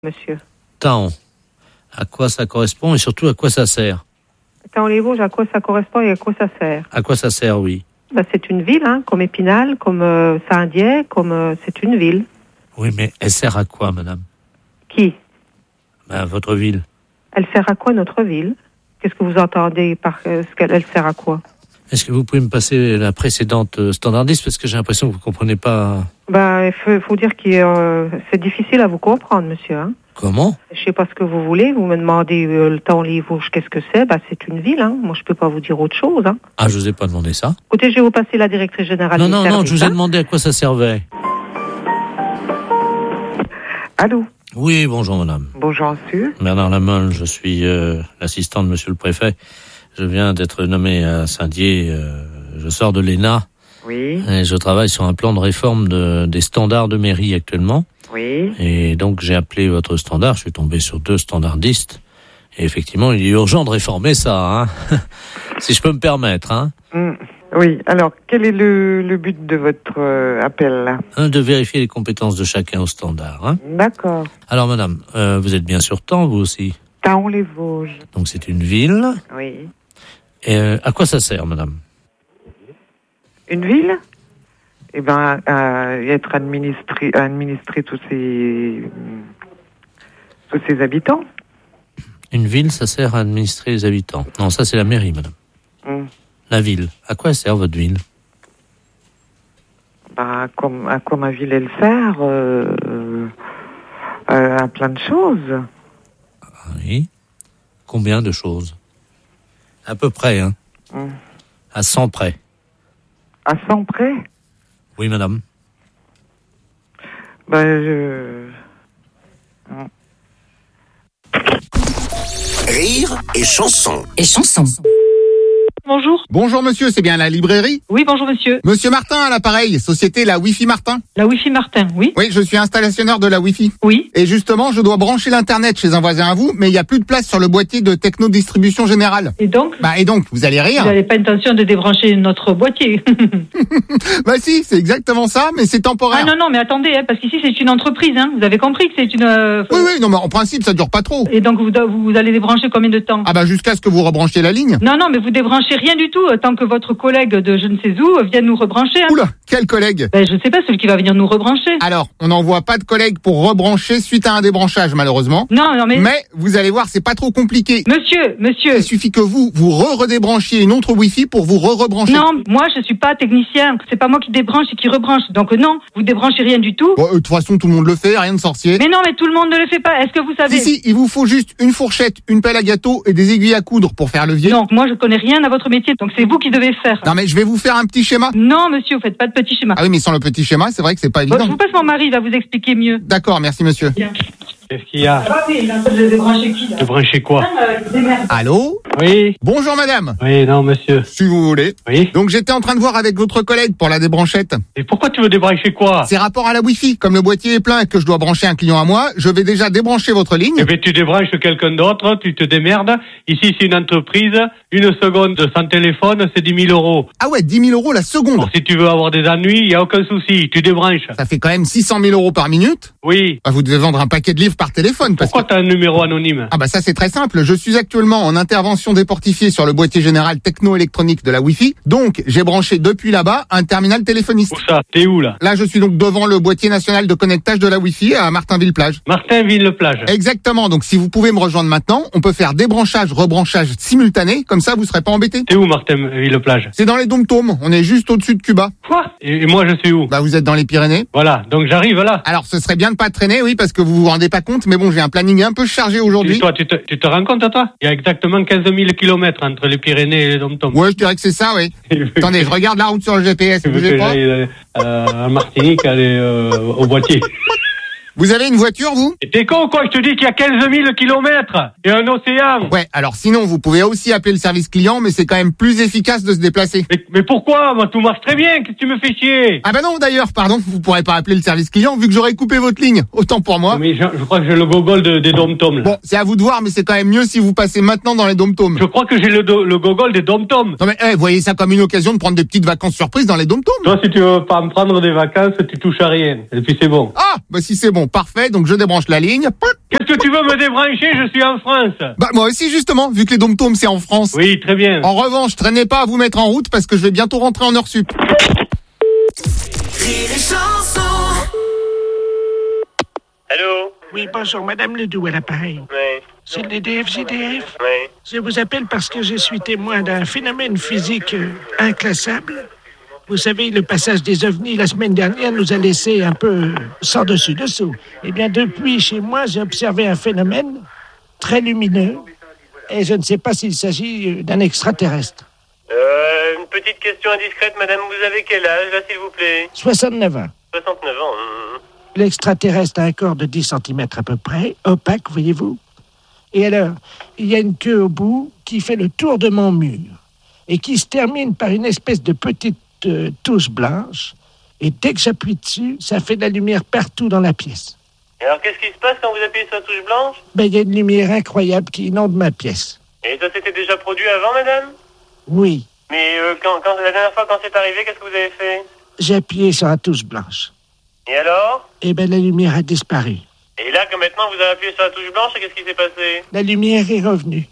monsieur. Taon, à quoi ça correspond et surtout à quoi ça sert? Taon-les-Vosges, à quoi ça correspond et à quoi ça sert? À quoi ça sert, oui. C'est une ville, comme Épinal, comme Saint-Dié, c'est une ville. Oui, mais elle sert à quoi, madame? Qui? Votre ville. Elle sert à quoi, notre ville? Qu'est-ce que vous entendez par elle sert à quoi? Est-ce que vous pouvez me passer la précédente standardiste, parce que j'ai l'impression que vous ne comprenez pas... Il faut dire que c'est difficile à vous comprendre, monsieur. Comment? Je ne sais pas ce que vous voulez. Vous me demandez le Taon-les-Vosges, qu'est-ce que c'est? C'est une ville. Moi, je ne peux pas vous dire autre chose. Ah, je vous ai pas demandé ça. Écoutez, je vais vous passer la directrice générale du service. Non, je vous ai demandé à quoi ça servait. Allô? Oui, bonjour madame. Bonjour monsieur. Bernard Lamolle, je suis l'assistant de monsieur le préfet. Je viens d'être nommé à Saint-Dié. Je sors de l'ENA. Oui. Et je travaille sur un plan de réforme des standards de mairie actuellement. Oui. Et donc j'ai appelé votre standard. Je suis tombé sur 2 standardistes. Et effectivement, il est urgent de réformer ça, si je peux me permettre. Oui, alors quel est le but de votre appel là? De vérifier les compétences de chacun au standard. D'accord. Alors madame, vous êtes bien sur Taon, vous aussi? Taon-les-Vosges. Donc c'est une ville. Oui. Et à quoi ça sert, madame? Une ville? Être administrer tous ses habitants. Une ville, ça sert à administrer les habitants. Non, ça c'est la mairie, madame. La ville. À quoi sert votre ville? À quoi ma ville elle sert? À plein de choses. Oui. Combien de choses? À peu près, À 100 près. À 100 près? Oui, madame. Rire et chanson. Bonjour. Bonjour monsieur, c'est bien la librairie? Oui, bonjour monsieur. Monsieur Martin à l'appareil, société la Wi-Fi Martin. La Wi-Fi Martin, oui. Oui, je suis installationneur de la Wi-Fi. Oui. Et justement, je dois brancher l'internet chez un voisin à vous, mais il n'y a plus de place sur le boîtier de Techno Distribution Générale. Et donc? Vous allez rire. Vous n'avez pas intention de débrancher notre boîtier? Si, c'est exactement ça, mais c'est temporaire. Ah non, mais attendez, parce qu'ici c'est une entreprise, Vous avez compris que c'est une... Oui, non, mais en principe, ça dure pas trop. Et donc vous allez débrancher combien de temps? Jusqu'à ce que vous rebranchez la ligne. Non, mais vous débranchez rien du tout, tant que votre collègue de je ne sais où vienne nous rebrancher. Oula, quel collègue? Je sais pas, celui qui va venir nous rebrancher. Alors, on n'envoie pas de collègue pour rebrancher suite à un débranchage, malheureusement. Non, mais... Mais, vous allez voir, c'est pas trop compliqué. Monsieur. Il suffit que vous redébranchiez une autre Wi-Fi pour vous rebrancher. Non, moi je suis pas technicien. C'est pas moi qui débranche et qui rebranche. Donc non, vous débranchez rien du tout. De toute façon, tout le monde le fait, rien de sorcier. Mais non, mais tout le monde ne le fait pas. Est-ce que vous savez? Si, il vous faut juste une fourchette, une pelle à gâteau et des aiguilles à coudre pour faire levier. Non, moi je connais rien à votre métier, donc c'est vous qui devez faire. Non, mais je vais vous faire un petit schéma. Non, monsieur, vous faites pas de petit schéma. Ah oui, mais sans le petit schéma, c'est vrai que c'est pas évident. Je vous passe mon mari, il va vous expliquer mieux. D'accord, merci monsieur. Bien. Qu'est-ce qu'il y a? Il est en train de débrancher qui, là? Débrancher quoi? Allô? Oui. Bonjour madame. Oui, non monsieur. Si vous voulez. Oui. Donc j'étais en train de voir avec votre collègue pour la débranchette. Et pourquoi tu veux débrancher quoi? C'est rapport à la Wi-Fi. Comme le boîtier est plein et que je dois brancher un client à moi, je vais déjà débrancher votre ligne. Eh bien, tu débranches quelqu'un d'autre, tu te démerdes. Ici, c'est une entreprise. Une seconde sans téléphone, c'est 10 000 euros. Ah ouais, 10 000 euros la seconde. Alors, si tu veux avoir des ennuis, il n'y a aucun souci. Tu débranches. Ça fait quand même 600 000 euros par minute. Oui. Vous devez vendre un paquet de livres par téléphone. Pourquoi t'as un numéro anonyme? Ça c'est très simple. Je suis actuellement en intervention déportifiée sur le boîtier général techno-électronique de la Wi-Fi. Donc, j'ai branché depuis là-bas un terminal téléphoniste. Où ça? T'es où là? Là, je suis donc devant le boîtier national de connectage de la Wi-Fi à Martinville-Plage. Martinville-Plage. Exactement. Donc, si vous pouvez me rejoindre maintenant, on peut faire débranchage, rebranchage simultané. Comme ça, vous serez pas embêtés. T'es où Martinville-Plage? C'est dans les Dom-Toms. On est juste au-dessus de Cuba. Quoi? Et moi, je suis où? Vous êtes dans les Pyrénées. Voilà. Donc, j'arrive là. Alors, ce serait bien de pas traîner, oui, parce que vous vous rendez pas compte. Mais bon, j'ai un planning un peu chargé aujourd'hui. Et toi, tu te rends compte, toi? Il y a exactement 15 000 kilomètres entre les Pyrénées et les Dom-Toms. Ouais, je dirais que c'est ça, oui. Attendez, je regarde la route sur le GPS. Tu veux Bougez que pas. j'aille à Martinique, aller au boîtier. Vous avez une voiture, vous? Et t'es con, quoi? Je te dis qu'il y a 15 000 kilomètres et un océan. Ouais, alors sinon, vous pouvez aussi appeler le service client, mais c'est quand même plus efficace de se déplacer. Mais pourquoi? Moi, tout marche très bien. Qu'est-ce que tu me fais chier? Ah non, d'ailleurs, pardon, vous pourrez pas appeler le service client vu que j'aurais coupé votre ligne. Autant pour moi. Mais je crois que j'ai le gogol des dom-toms, là. Bon, c'est à vous de voir, mais c'est quand même mieux si vous passez maintenant dans les dom-toms. Je crois que j'ai le gogol des dom-toms. Non mais, voyez ça comme une occasion de prendre des petites vacances surprises dans les dom-toms. Toi, si tu veux pas me prendre des vacances, tu touches à rien. Et puis c'est bon. Ah, si c'est bon. bon, parfait, donc je débranche la ligne. Qu'est-ce que tu veux me débrancher? Je suis en France. Bah, moi aussi, justement, vu que les dom-toms, c'est en France. Oui, très bien. En revanche, traînez pas à vous mettre en route parce que je vais bientôt rentrer en heure sup. Allô? Oui, bonjour, Madame Ledoux à l'appareil. Oui. C'est le DFJDF. Oui. Je vous appelle parce que je suis témoin d'un phénomène physique inclassable. Vous savez, le passage des ovnis la semaine dernière nous a laissé un peu sans dessus-dessous. Eh bien, depuis chez moi, j'ai observé un phénomène très lumineux et je ne sais pas s'il s'agit d'un extraterrestre. Une petite question indiscrète, madame, vous avez quel âge, là, s'il vous plaît? 69 ans. 69 ans. L'extraterrestre a un corps de 10 cm à peu près, opaque, voyez-vous. Et alors, il y a une queue au bout qui fait le tour de mon mur et qui se termine par une espèce de petite touche blanche. Et dès que j'appuie dessus, ça fait de la lumière partout dans la pièce. Et alors, qu'est-ce qui se passe quand vous appuyez sur la touche blanche? Ben, il y a une lumière incroyable qui inonde ma pièce. Et ça s'était déjà produit avant, madame? Oui, Mais quand la dernière fois, quand c'est arrivé, qu'est-ce que vous avez fait? j'ai appuyé sur la touche blanche. Et alors? Et ben, la lumière a disparu. Et là, que maintenant vous avez appuyé sur la touche blanche, qu'est-ce qui s'est passé? La lumière est revenue.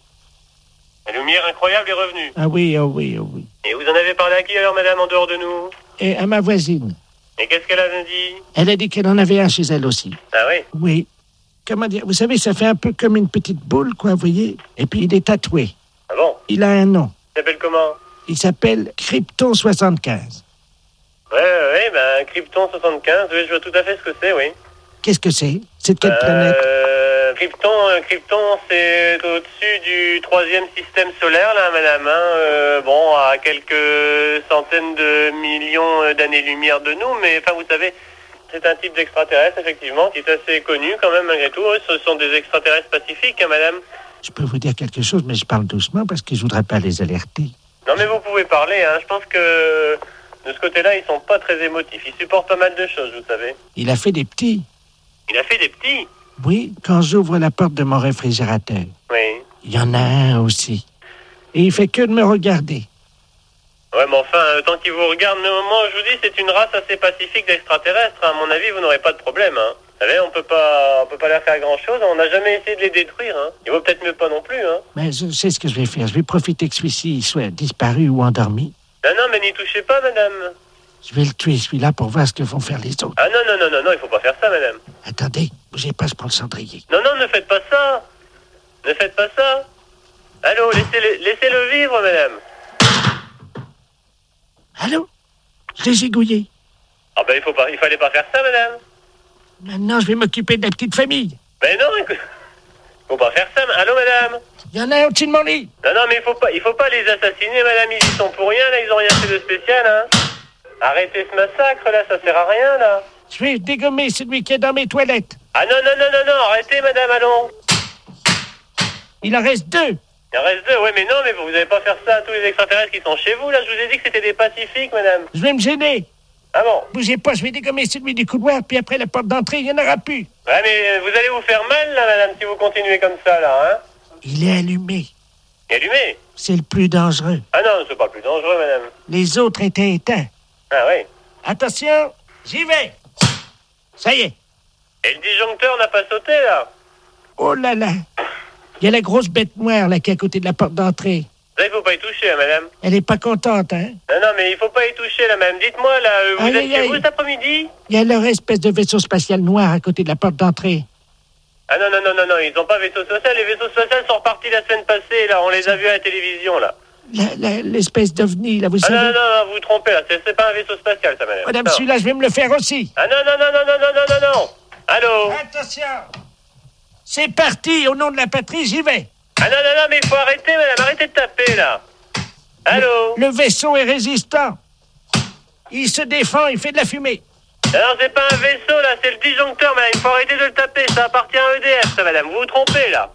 La lumière incroyable est revenue. Ah oui, oh oui, oh oui. Et vous en avez parlé à qui alors, madame, en dehors de nous? Et à ma voisine. Et qu'est-ce qu'elle a dit? Elle a dit qu'elle en avait un chez elle aussi. Ah oui? Oui. Comment dire? Vous savez, ça fait un peu comme une petite boule, quoi, vous voyez? Et puis, il est tatoué. Ah bon? Il a un nom. Il s'appelle comment? Il s'appelle Krypton 75. Ouais, ben, Krypton 75, oui, je vois tout à fait ce que c'est, oui. Qu'est-ce que c'est? C'est de quelle planète? Krypton, c'est au-dessus du 3e système solaire, là, madame, hein. Bon, à quelques centaines de millions d'années-lumière de nous, mais, enfin, vous savez, c'est un type d'extraterrestre, effectivement, qui est assez connu, quand même, malgré tout. Ce sont des extraterrestres pacifiques, hein, madame. Je peux vous dire quelque chose, mais je parle doucement parce que je voudrais pas les alerter. Non, mais vous pouvez parler, hein. Je pense que, de ce côté-là, ils sont pas très émotifs. Ils supportent pas mal de choses, vous savez. Il a fait des petits. Il a fait des petits? Oui, quand j'ouvre la porte de mon réfrigérateur. Oui. Il y en a un aussi. Et il fait que de me regarder. Ouais, mais enfin, tant qu'il vous regarde, mais moi, je vous dis, c'est une race assez pacifique d'extraterrestres. À mon avis, vous n'aurez pas de problème, hein. Vous savez, on peut pas leur faire grand-chose. On n'a jamais essayé de les détruire, hein. Il vaut peut-être mieux pas non plus, hein. Mais je sais ce que je vais faire. Je vais profiter que celui-ci soit disparu ou endormi. Non, mais n'y touchez pas, madame. Je vais le tuer, celui-là, pour voir ce que vont faire les autres. Ah non, il faut pas faire ça, madame. Attendez, bougez pas, je prends le cendrier. Non, ne faites pas ça. Ne faites pas ça. Allô, laissez-le vivre, madame. Allô? Je l'ai gigouillé. Ah ben, il fallait pas faire ça, madame. Maintenant, je vais m'occuper de la petite famille. Ben non, écoute. Faut pas faire ça. Allô, madame? Il y en a un au-dessus de mon lit. Non, mais il faut pas les assassiner, madame. Ils y sont pour rien, là. Ils ont rien fait de spécial, hein. Arrêtez ce massacre, là. Ça sert à rien, là. Je vais dégommer celui qui est dans mes toilettes. Ah non. Arrêtez, madame, allons. Il en reste 2. Il en reste 2, ouais, mais non, mais vous n'allez pas faire ça à tous les extraterrestres qui sont chez vous, là. Je vous ai dit que c'était des pacifiques, madame. Je vais me gêner. Ah bon? Bougez pas, je vais dégommer celui du couloir, puis après la porte d'entrée, il n'y en aura plus. Ouais, mais vous allez vous faire mal, là, madame, si vous continuez comme ça, là, hein. Il est allumé. Allumé? C'est le plus dangereux. Ah non, c'est pas le plus dangereux, madame. Les autres étaient éteints. Ah oui. Attention, j'y vais. Ça y est. Et le disjoncteur n'a pas sauté, là? Oh là là. Il y a la grosse bête noire, là, qui est à côté de la porte d'entrée. Là, il faut pas y toucher, hein, madame. Elle est pas contente, hein? Non, mais il faut pas y toucher, là, madame. Dites-moi, là, vous êtes chez vous cet après-midi? Il y a leur espèce de vaisseau spatial noir à côté de la porte d'entrée. Ah non, ils n'ont pas vaisseau spatial. Les vaisseaux spatials sont repartis la semaine passée, là. On les a vus à la télévision, là. L'espèce d'ovni, là, vous savez. Non, vous vous trompez, là. C'est pas un vaisseau spatial, ça, madame. Madame, celui-là, je vais me le faire aussi. Ah non. Allô? Attention. C'est parti, au nom de la patrie, j'y vais. Ah non, mais il faut arrêter, madame. Arrêtez de taper, là. Allô? Le vaisseau est résistant. Il se défend, il fait de la fumée. Non, c'est pas un vaisseau, là. C'est le disjoncteur, madame. Il faut arrêter de le taper. Ça appartient à EDF, ça, madame. Vous vous trompez, là.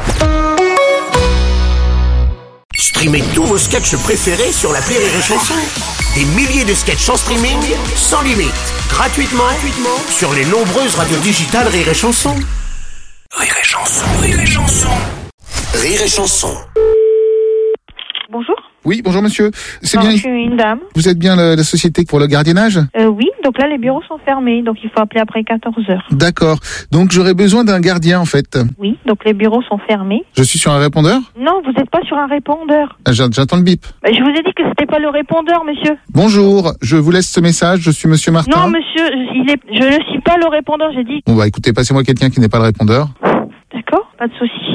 Streamez tous vos sketchs préférés sur l'appli Rire et Chanson. Des milliers de sketchs en streaming, sans limite, gratuitement sur les nombreuses radios digitales Rire et Chanson. Rire et Chanson. Rire et Chanson. Bonjour. Oui, bonjour monsieur. C'est Non, bien. je suis une dame. Vous êtes bien la société pour le gardiennage? Oui, donc là, les bureaux sont fermés, donc il faut appeler après 14 heures. D'accord. Donc j'aurais besoin d'un gardien en fait. Oui, donc les bureaux sont fermés. Je suis sur un répondeur? Non, vous n'êtes pas sur un répondeur. Ah, j'attends le bip. Je vous ai dit que c'était pas le répondeur, monsieur. Bonjour, je vous laisse ce message, je suis monsieur Martin. Non, monsieur, je ne suis pas le répondeur, j'ai dit. Bon bah écoutez, passez-moi quelqu'un qui n'est pas le répondeur. D'accord, pas de souci.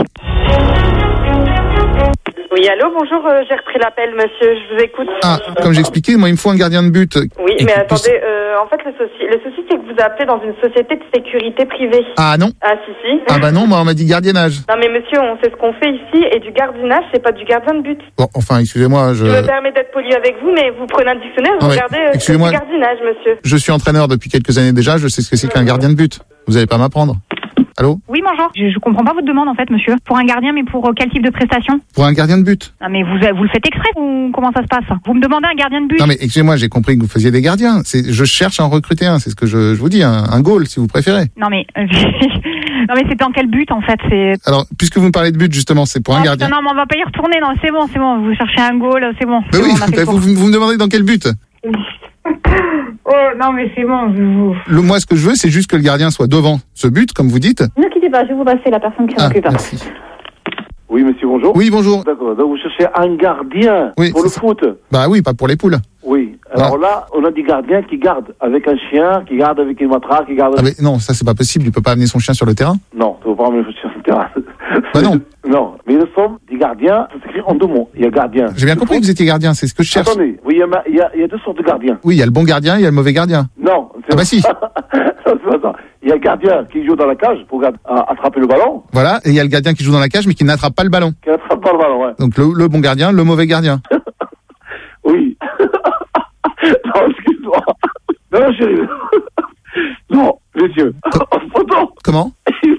Oui, allô, bonjour, j'ai repris l'appel, monsieur, je vous écoute. Ah, comme j'expliquais, moi il me faut un gardien de but. Oui, mais attendez, en fait, le souci, c'est que vous appelez dans une société de sécurité privée. Ah non. Ah, si. Ah bah non, moi on m'a dit gardiennage. Non, mais monsieur, on sait ce qu'on fait ici, et du gardiennage, c'est pas du gardien de but. Bon, enfin, excusez-moi, Je me permets d'être poli avec vous, mais vous prenez un dictionnaire, vous Ouais, regardez c'est du excusez-moi. gardiennage, monsieur. Je suis entraîneur depuis quelques années déjà, je sais ce que c'est qu'un gardien de but. Vous allez pas m'apprendre. Allô? Oui, bonjour. Je comprends pas votre demande, en fait, monsieur. Pour un gardien, mais pour quel type de prestation? Pour un gardien de but. Non, mais vous le faites exprès ou comment ça se passe? Vous me demandez un gardien de but? Non mais excusez-moi, j'ai compris que vous faisiez des gardiens. Je cherche à en recruter un, c'est ce que je vous dis, un goal si vous préférez. Non, mais... non, mais c'est dans quel but, en fait? Alors, puisque vous me parlez de but, justement, c'est pour un gardien. Non, mais on va pas y retourner. Non, c'est bon. Vous cherchez un goal, c'est bon. Ben oui, vous me demandez dans quel but? Oh, non, mais c'est bon. Moi, ce que je veux, c'est juste que le gardien soit devant ce but, comme vous dites. Ne quittez pas, je vais vous passer la personne qui s'en occupe. Merci. Oui, monsieur, bonjour. Oui, bonjour. D'accord, donc vous cherchez un gardien pour le foot. Bah oui, pas pour les poules. Oui, alors là, on a des gardiens qui gardent avec un chien, qui gardent avec une matraque, qui gardent... Ah mais non, ça c'est pas possible, il peut pas amener son chien sur le terrain. Non, il ne peut pas amener son chien sur le terrain. Bah non. Non, mais nous sommes des gardiens, ça s'écrit en deux mots. Il y a gardien. J'ai bien compris que vous étiez gardien, c'est ce que je cherche. Attendez, oui, il y a deux sortes de gardiens. Oui, il y a le bon gardien, il y a le mauvais gardien. Non. Ah bah si. Il y a le gardien qui joue dans la cage pour attraper le ballon. Voilà, et il y a le gardien qui joue dans la cage mais qui n'attrape pas le ballon. Qui n'attrape pas le ballon, ouais. Donc le bon gardien, le mauvais gardien. Oui. Non, excuse-moi. Non, chérie. Non, monsieur. Comment?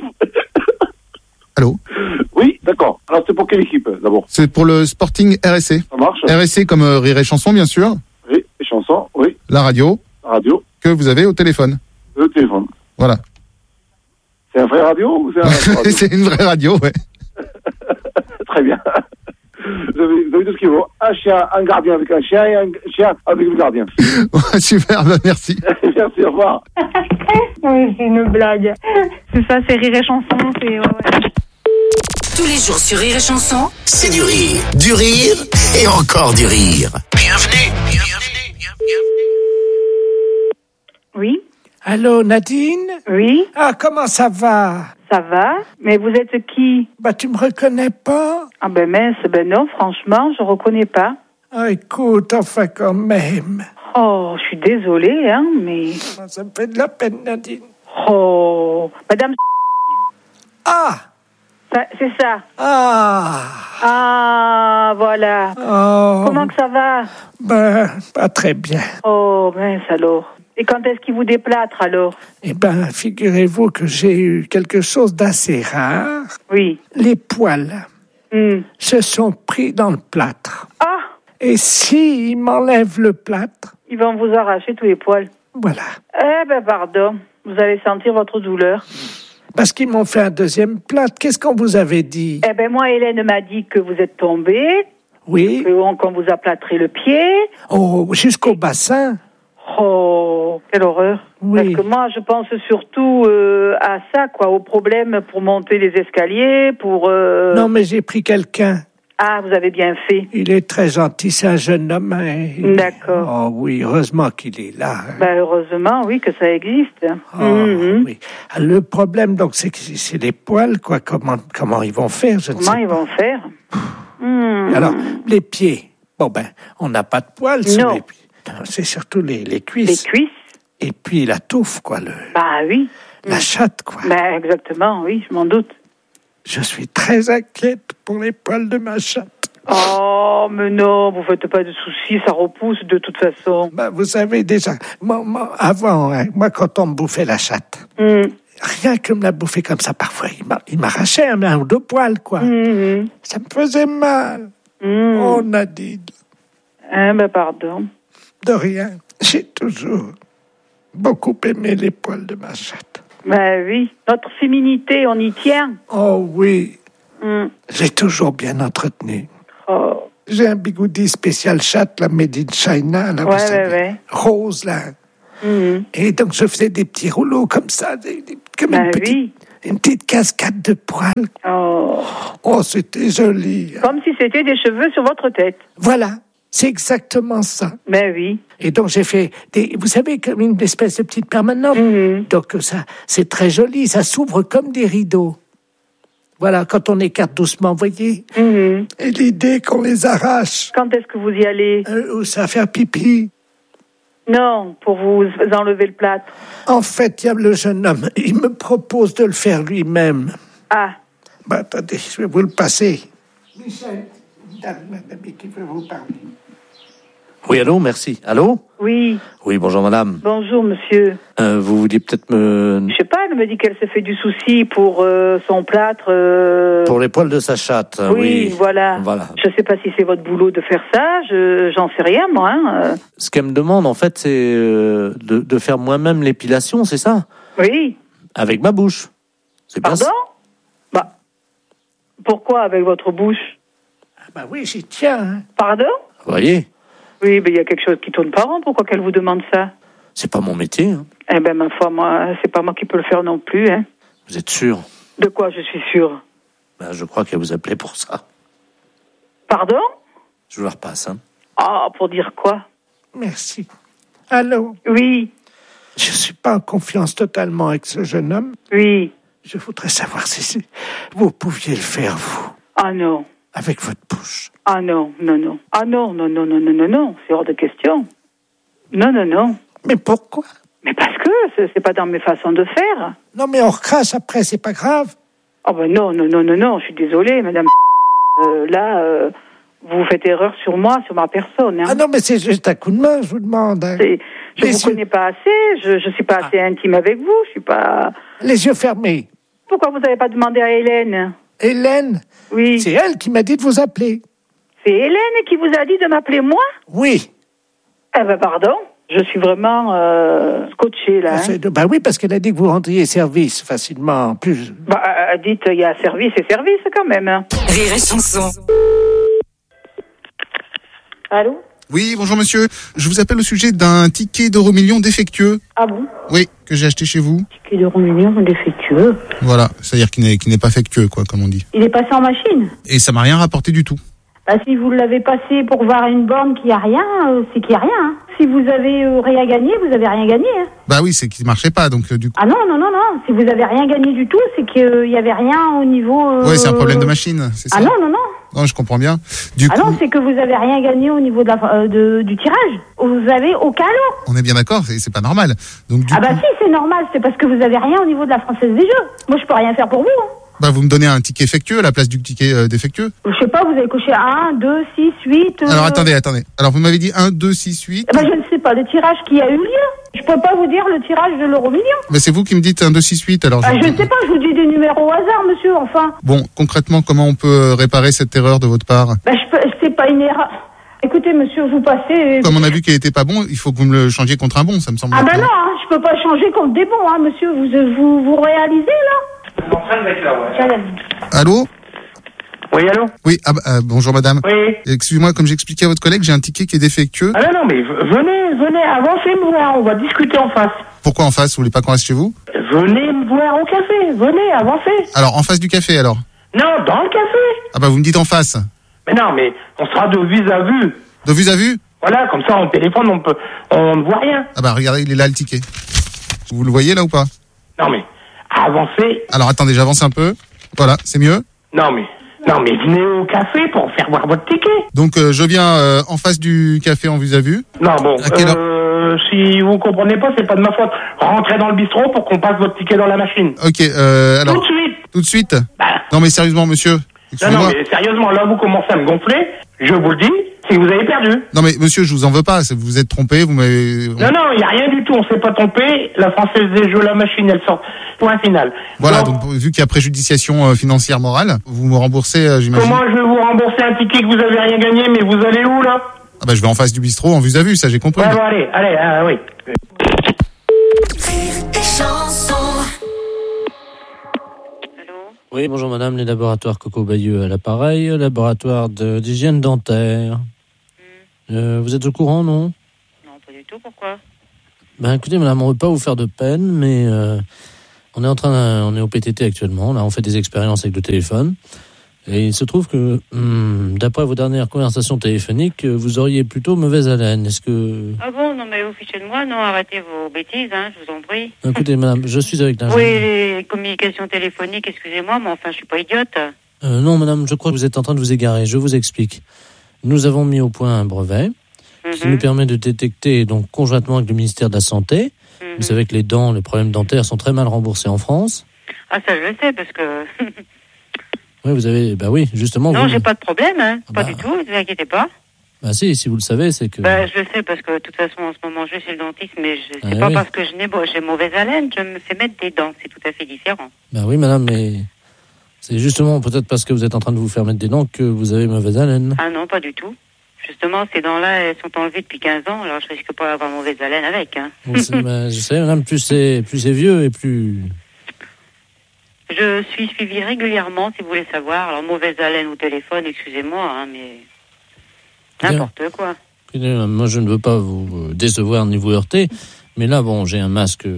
Allô? Oui, d'accord. Alors c'est pour quelle équipe, d'abord? C'est pour le Sporting RSC. Ça marche. RSC comme Rire et Chanson, bien sûr. Oui, les chansons, oui. La radio. La radio. Que vous avez au téléphone. Le téléphone. Voilà. C'est un vrai radio ou c'est un radio? C'est une vraie radio, ouais. Très bien. Vous avez tout ce qu'il faut. Un chien, un gardien avec un chien et un chien avec le gardien. Super, merci. Merci, au revoir. Oui, c'est une blague. C'est ça, c'est Rire et Chanson, c'est... Ouais. Tous les jours sur Rire et Chanson, C'est du rire et encore du rire. Bienvenue. Oui. Allô, Nadine? Oui. Ah, comment ça va? Ça va? Mais vous êtes qui? Bah, tu me reconnais pas? Ah ben mince, ben non, franchement, je reconnais pas. Ah, écoute, enfin quand même. Oh, je suis désolée, hein, mais... Ça me fait de la peine, Nadine. Oh, madame... Ah! C'est ça. Ah! Ah, voilà. Oh. Comment que ça va? Ben, pas très bien. Oh, mince alors. Et quand est-ce qu'il vous déplâtre alors? Eh ben, figurez-vous que j'ai eu quelque chose d'assez rare. Oui. Les poils se sont pris dans le plâtre. Ah! Et s'ils m'enlèvent le plâtre... Ils vont vous arracher tous les poils. Voilà. Eh ben, pardon. Vous allez sentir votre douleur. Parce qu'ils m'ont fait un deuxième plâtre. Qu'est-ce qu'on vous avait dit? Eh ben, moi, Hélène m'a dit que vous êtes tombé. Oui. Qu'on vous a plâtré le pied. Oh, jusqu'au bassin. Oh, quelle horreur. Oui. Parce que moi, je pense surtout à ça, quoi, au problème pour monter les escaliers, pour... Non, mais j'ai pris quelqu'un. Ah, vous avez bien fait. Il est très gentil, c'est un jeune homme. D'accord. Oh oui, heureusement qu'il est là. Ben, heureusement, oui, que ça existe. Oui. Le problème, donc, c'est que c'est les poils, quoi. Comment ils vont faire, je ne sais pas. Comment ils vont faire? Alors, les pieds. Bon, ben, on n'a pas de poils sur les pieds. C'est surtout les cuisses. Les cuisses? Et puis la touffe, quoi. Bah oui. La chatte, quoi. Ben, exactement, oui, je m'en doute. Je suis très inquiète pour les poils de ma chatte. Oh, mais non, vous faites pas de soucis, ça repousse de toute façon. Ben, vous savez déjà, moi avant, hein, quand on me bouffait la chatte, rien que me la bouffer comme ça, parfois, il m'arrachait un ou deux poils, quoi. Ça me faisait mal. Oh, Nadine. Ben, pardon. De rien. J'ai toujours beaucoup aimé les poils de ma chatte. Ben oui, notre féminité, on y tient. Oh oui. J'ai toujours bien entretenu. Oh. J'ai un bigoudi spécial chat, là, made in China, là, vous savez, rose, là. Et donc, je faisais des petits rouleaux comme ça, comme une petite cascade de poils. Oh, c'était joli. Comme si c'était des cheveux sur votre tête. Voilà, c'est exactement ça. Ben oui. Et donc, j'ai fait vous savez, comme une espèce de petite permanente. Donc, ça, c'est très joli, ça s'ouvre comme des rideaux. Voilà, quand on écarte doucement, vous voyez. Et l'idée qu'on les arrache. Quand est-ce que vous y allez? Ça va faire pipi. Non, pour vous enlever le plâtre. En fait, il y a le jeune homme, il me propose de le faire lui-même. Ah. Bah, attendez, je vais vous le passer. Michel, madame qui veut vous parler. Oui, allô, merci. Allô? Oui. Oui, bonjour madame. Bonjour monsieur. Vous vouliez peut-être me... Je sais pas, elle me dit qu'elle se fait du souci pour son plâtre. Pour les poils de sa chatte. Oui, voilà. Je sais pas si c'est votre boulot de faire ça, j'en sais rien moi. Ce qu'elle me demande en fait, c'est de faire moi-même l'épilation, c'est ça? Oui. Avec ma bouche. C'est bien ça. Pardon? Bah, pourquoi avec votre bouche? Bah oui, j'y tiens. Hein. Pardon? Vous voyez? Oui, mais il y a quelque chose qui tourne pas rond. Pourquoi qu'elle vous demande ça? C'est pas mon métier. Hein. Eh ben, ma foi, moi, c'est pas moi qui peux le faire non plus. Hein. Vous êtes sûr? De quoi je suis sûr? Ben, je crois qu'elle vous appelait pour ça. Pardon? Je vous la repasse. Hein. Ah, pour dire quoi? Merci. Allô? Oui. Je suis pas en confiance totalement avec ce jeune homme. Oui. Je voudrais savoir si vous pouviez le faire, vous. Ah non. Avec votre bouche. Ah non, non, non. Ah non, non, non, non, non, non, non. C'est hors de question. Non, non, non. Mais pourquoi? Mais parce que c'est pas dans mes façons de faire. Non, mais on recrache après, c'est pas grave. Oh ben non, non, non, non, non. Je suis désolée, madame. Là, vous faites erreur sur moi, sur ma personne. Hein. Ah non, mais c'est juste un coup de main, je vous demande. Hein. Je vous connais pas assez. Je suis pas assez intime avec vous. Je suis pas... Les yeux fermés. Pourquoi vous n'avez pas demandé à Hélène? Hélène? Oui. C'est elle qui m'a dit de vous appeler. C'est Hélène qui vous a dit de m'appeler moi? Oui. Eh ben pardon, je suis vraiment scotchée là. Bah oui, parce qu'elle a dit que vous rendriez service facilement. En plus. Bah dites, il y a service et service quand même. Rire et chanson. Allô? Oui, bonjour monsieur. Je vous appelle au sujet d'un ticket d'Euromillions défectueux. Ah bon? Oui, que j'ai acheté chez vous. Ticket d'Euromillions défectueux? Voilà, c'est-à-dire qu'il n'est pas factueux, quoi, comme on dit. Il est passé en machine? Et ça m'a rien rapporté du tout. Bah, si vous l'avez passé pour voir une borne qu'il n'y a rien, c'est qu'il n'y a rien. Hein. Si vous avez rien gagné, vous n'avez rien gagné. Hein. Bah oui, c'est qu'il ne marchait pas, donc du coup... Ah non, non, non, non. Si vous n'avez rien gagné du tout, c'est qu'il n'y avait rien au niveau... Ouais, c'est un problème de machine, c'est ça? Ah non, non, non. Non, je comprends bien. Du coup... non, c'est que vous n'avez rien gagné au niveau de du tirage. Vous avez aucun lot. On est bien d'accord, c'est pas normal. Donc, bah si, c'est normal. C'est parce que vous n'avez rien au niveau de la Française des Jeux. Moi, je peux rien faire pour vous. Hein. Bah, vous me donnez un ticket effectueux à la place du ticket défectueux? Je sais pas, vous avez coché 1, 2, 6, 8... Alors, attendez. Alors, vous m'avez dit 1, 2, 6, 8... Bah, je ne sais pas, le tirage qui a eu lieu. Je peux pas vous dire le tirage de l'Euromillion. Mais c'est vous qui me dites 1, 2, 6, 8, alors... je ne sais pas, je vous dis des numéros au hasard, monsieur, enfin. Bon, concrètement, comment on peut réparer cette erreur de votre part? Bah, c'est pas une erreur... Écoutez, monsieur, vous passez... Comme on a vu qu'il était pas bon, il faut que vous me le changiez contre un bon, ça me semble... Ah bah non, hein, je peux pas changer contre des bons, hein, monsieur. Vous réalisez, là? Je suis en train de mettre là, ouais. Allô? Oui, allô? Oui, bonjour madame. Oui. Excusez-moi, comme j'expliquais à votre collègue, j'ai un ticket qui est défectueux. Ah non, mais venez, avancez me voir, on va discuter en face. Pourquoi en face? Vous voulez pas qu'on reste chez vous? Venez me voir au café, venez, avancez. Alors, en face du café, alors? Non, dans le café. Ah bah vous me dites en face. Mais non, mais on sera de vue à vue. De vue à vue? Voilà, comme ça, on téléphone, on ne voit rien. Ah bah regardez, il est là le ticket. Vous le voyez là ou pas? Non, mais avancez. Alors attendez, j'avance un peu. Voilà, c'est mieux? Non, mais venez au café pour faire voir votre ticket. Donc je viens en face du café en vue à vue. Non, bon, si vous comprenez pas, c'est pas de ma faute. Rentrez dans le bistrot pour qu'on passe votre ticket dans la machine. Ok, alors... Tout de suite. Tout de suite? Non mais sérieusement, monsieur. Non, mais sérieusement, là, vous commencez à me gonfler. Je vous le dis, c'est que vous avez perdu. Non mais monsieur, je vous en veux pas, vous vous êtes trompé, vous m'avez... Non, il n'y a rien du tout, on s'est pas trompé. La Française des Jeux, la machine, elle sort. Point final. Voilà, donc vu qu'il y a préjudiciation financière morale, vous me remboursez, j'imagine. Comment je vais vous rembourser un ticket que vous avez rien gagné, mais vous allez où, là? Ah bah je vais en face du bistrot, en vue à vue, ça j'ai compris. Ouais, bon, allez, oui. Oui, bonjour madame, les laboratoires Coco Bayeux à l'appareil, laboratoire d'hygiène dentaire. Vous êtes au courant, non? Non, pas du tout, pourquoi? Ben écoutez madame, on ne veut pas vous faire de peine, mais on est au PTT actuellement, là on fait des expériences avec le téléphone. Et il se trouve que, d'après vos dernières conversations téléphoniques, vous auriez plutôt mauvaise haleine. Est-ce que... Ah bon, non mais vous fichez de moi, non, arrêtez vos bêtises, hein, je vous en prie. Écoutez, madame, je suis avec l'ingénieur. Oui, les communications téléphoniques, excusez-moi, mais enfin, je suis pas idiote. Non, madame, je crois que vous êtes en train de vous égarer. Je vous explique. Nous avons mis au point un brevet qui nous permet de détecter, donc, conjointement avec le ministère de la Santé. Vous savez que les problèmes dentaires sont très mal remboursés en France. Ah, ça, je le sais, parce que... Oui, vous avez... Bah oui, justement... Non, j'ai pas de problème, hein. Pas du tout, ne vous inquiétez pas. Bah si vous le savez, c'est que... Bah, je le sais, parce que, de toute façon, en ce moment, je vais chez le dentiste, mais c'est pas parce que j'ai mauvaise haleine, je me fais mettre des dents. C'est tout à fait différent. Bah oui, madame, mais... C'est justement peut-être parce que vous êtes en train de vous faire mettre des dents que vous avez mauvaise haleine. Ah non, pas du tout. Justement, ces dents-là, elles sont enlevées depuis 15 ans, alors je risque pas d'avoir mauvaise haleine avec, hein. Je sais, madame, plus c'est vieux et plus... Je suis suivie régulièrement, si vous voulez savoir. Alors, mauvaise haleine au téléphone, excusez-moi, hein, mais... N'importe quoi. Moi, je ne veux pas vous décevoir ni vous heurter, mais là, bon, j'ai un masque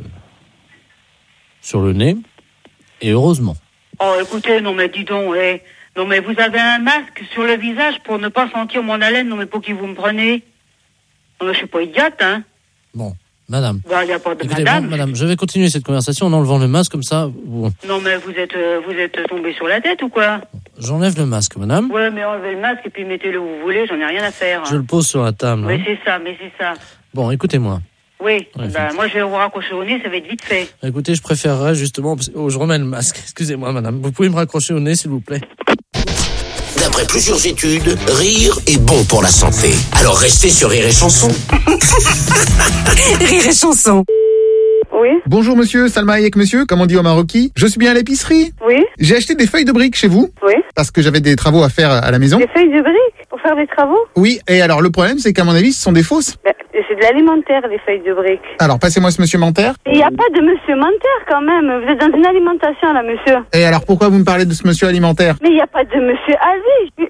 sur le nez, et heureusement. Oh, écoutez, non mais dis donc, non mais vous avez un masque sur le visage pour ne pas sentir mon haleine, non mais pour qui vous me prenez? Non mais je suis pas idiote, hein. Bon, madame. Bah, y a pas de écoutez, madame. Bon, madame, je vais continuer cette conversation en enlevant le masque, comme ça... Bon. Non mais vous êtes tombé sur la tête ou quoi? J'enlève le masque, madame. Ouais, mais enlevez le masque et puis mettez-le où vous voulez, j'en ai rien à faire. Je le pose sur la table. Mais c'est ça. Bon, écoutez-moi. Oui, moi je vais vous raccrocher au nez, ça va être vite fait. Écoutez, je préférerais justement... je remets le masque. Excusez-moi, madame. Vous pouvez me raccrocher au nez, s'il vous plaît. D'après plusieurs études, rire est bon pour la santé. Alors restez sur Rire et Chanson. Rire et Chanson. Oui. Bonjour monsieur, Salma Hayek monsieur, comme on dit au Marocain. Je suis bien à l'épicerie. Oui. J'ai acheté des feuilles de briques chez vous. Oui. Parce que j'avais des travaux à faire à la maison. Des feuilles de briques pour faire des travaux? Oui, et alors le problème c'est qu'à mon avis ce sont des fausses. C'est de l'alimentaire, les feuilles de briques. Alors passez-moi ce monsieur Manter. Il n'y a pas de monsieur Manter quand même. Vous êtes dans une alimentation là, monsieur. Et alors pourquoi vous me parlez de ce monsieur alimentaire? Mais il n'y a pas de monsieur Aziz.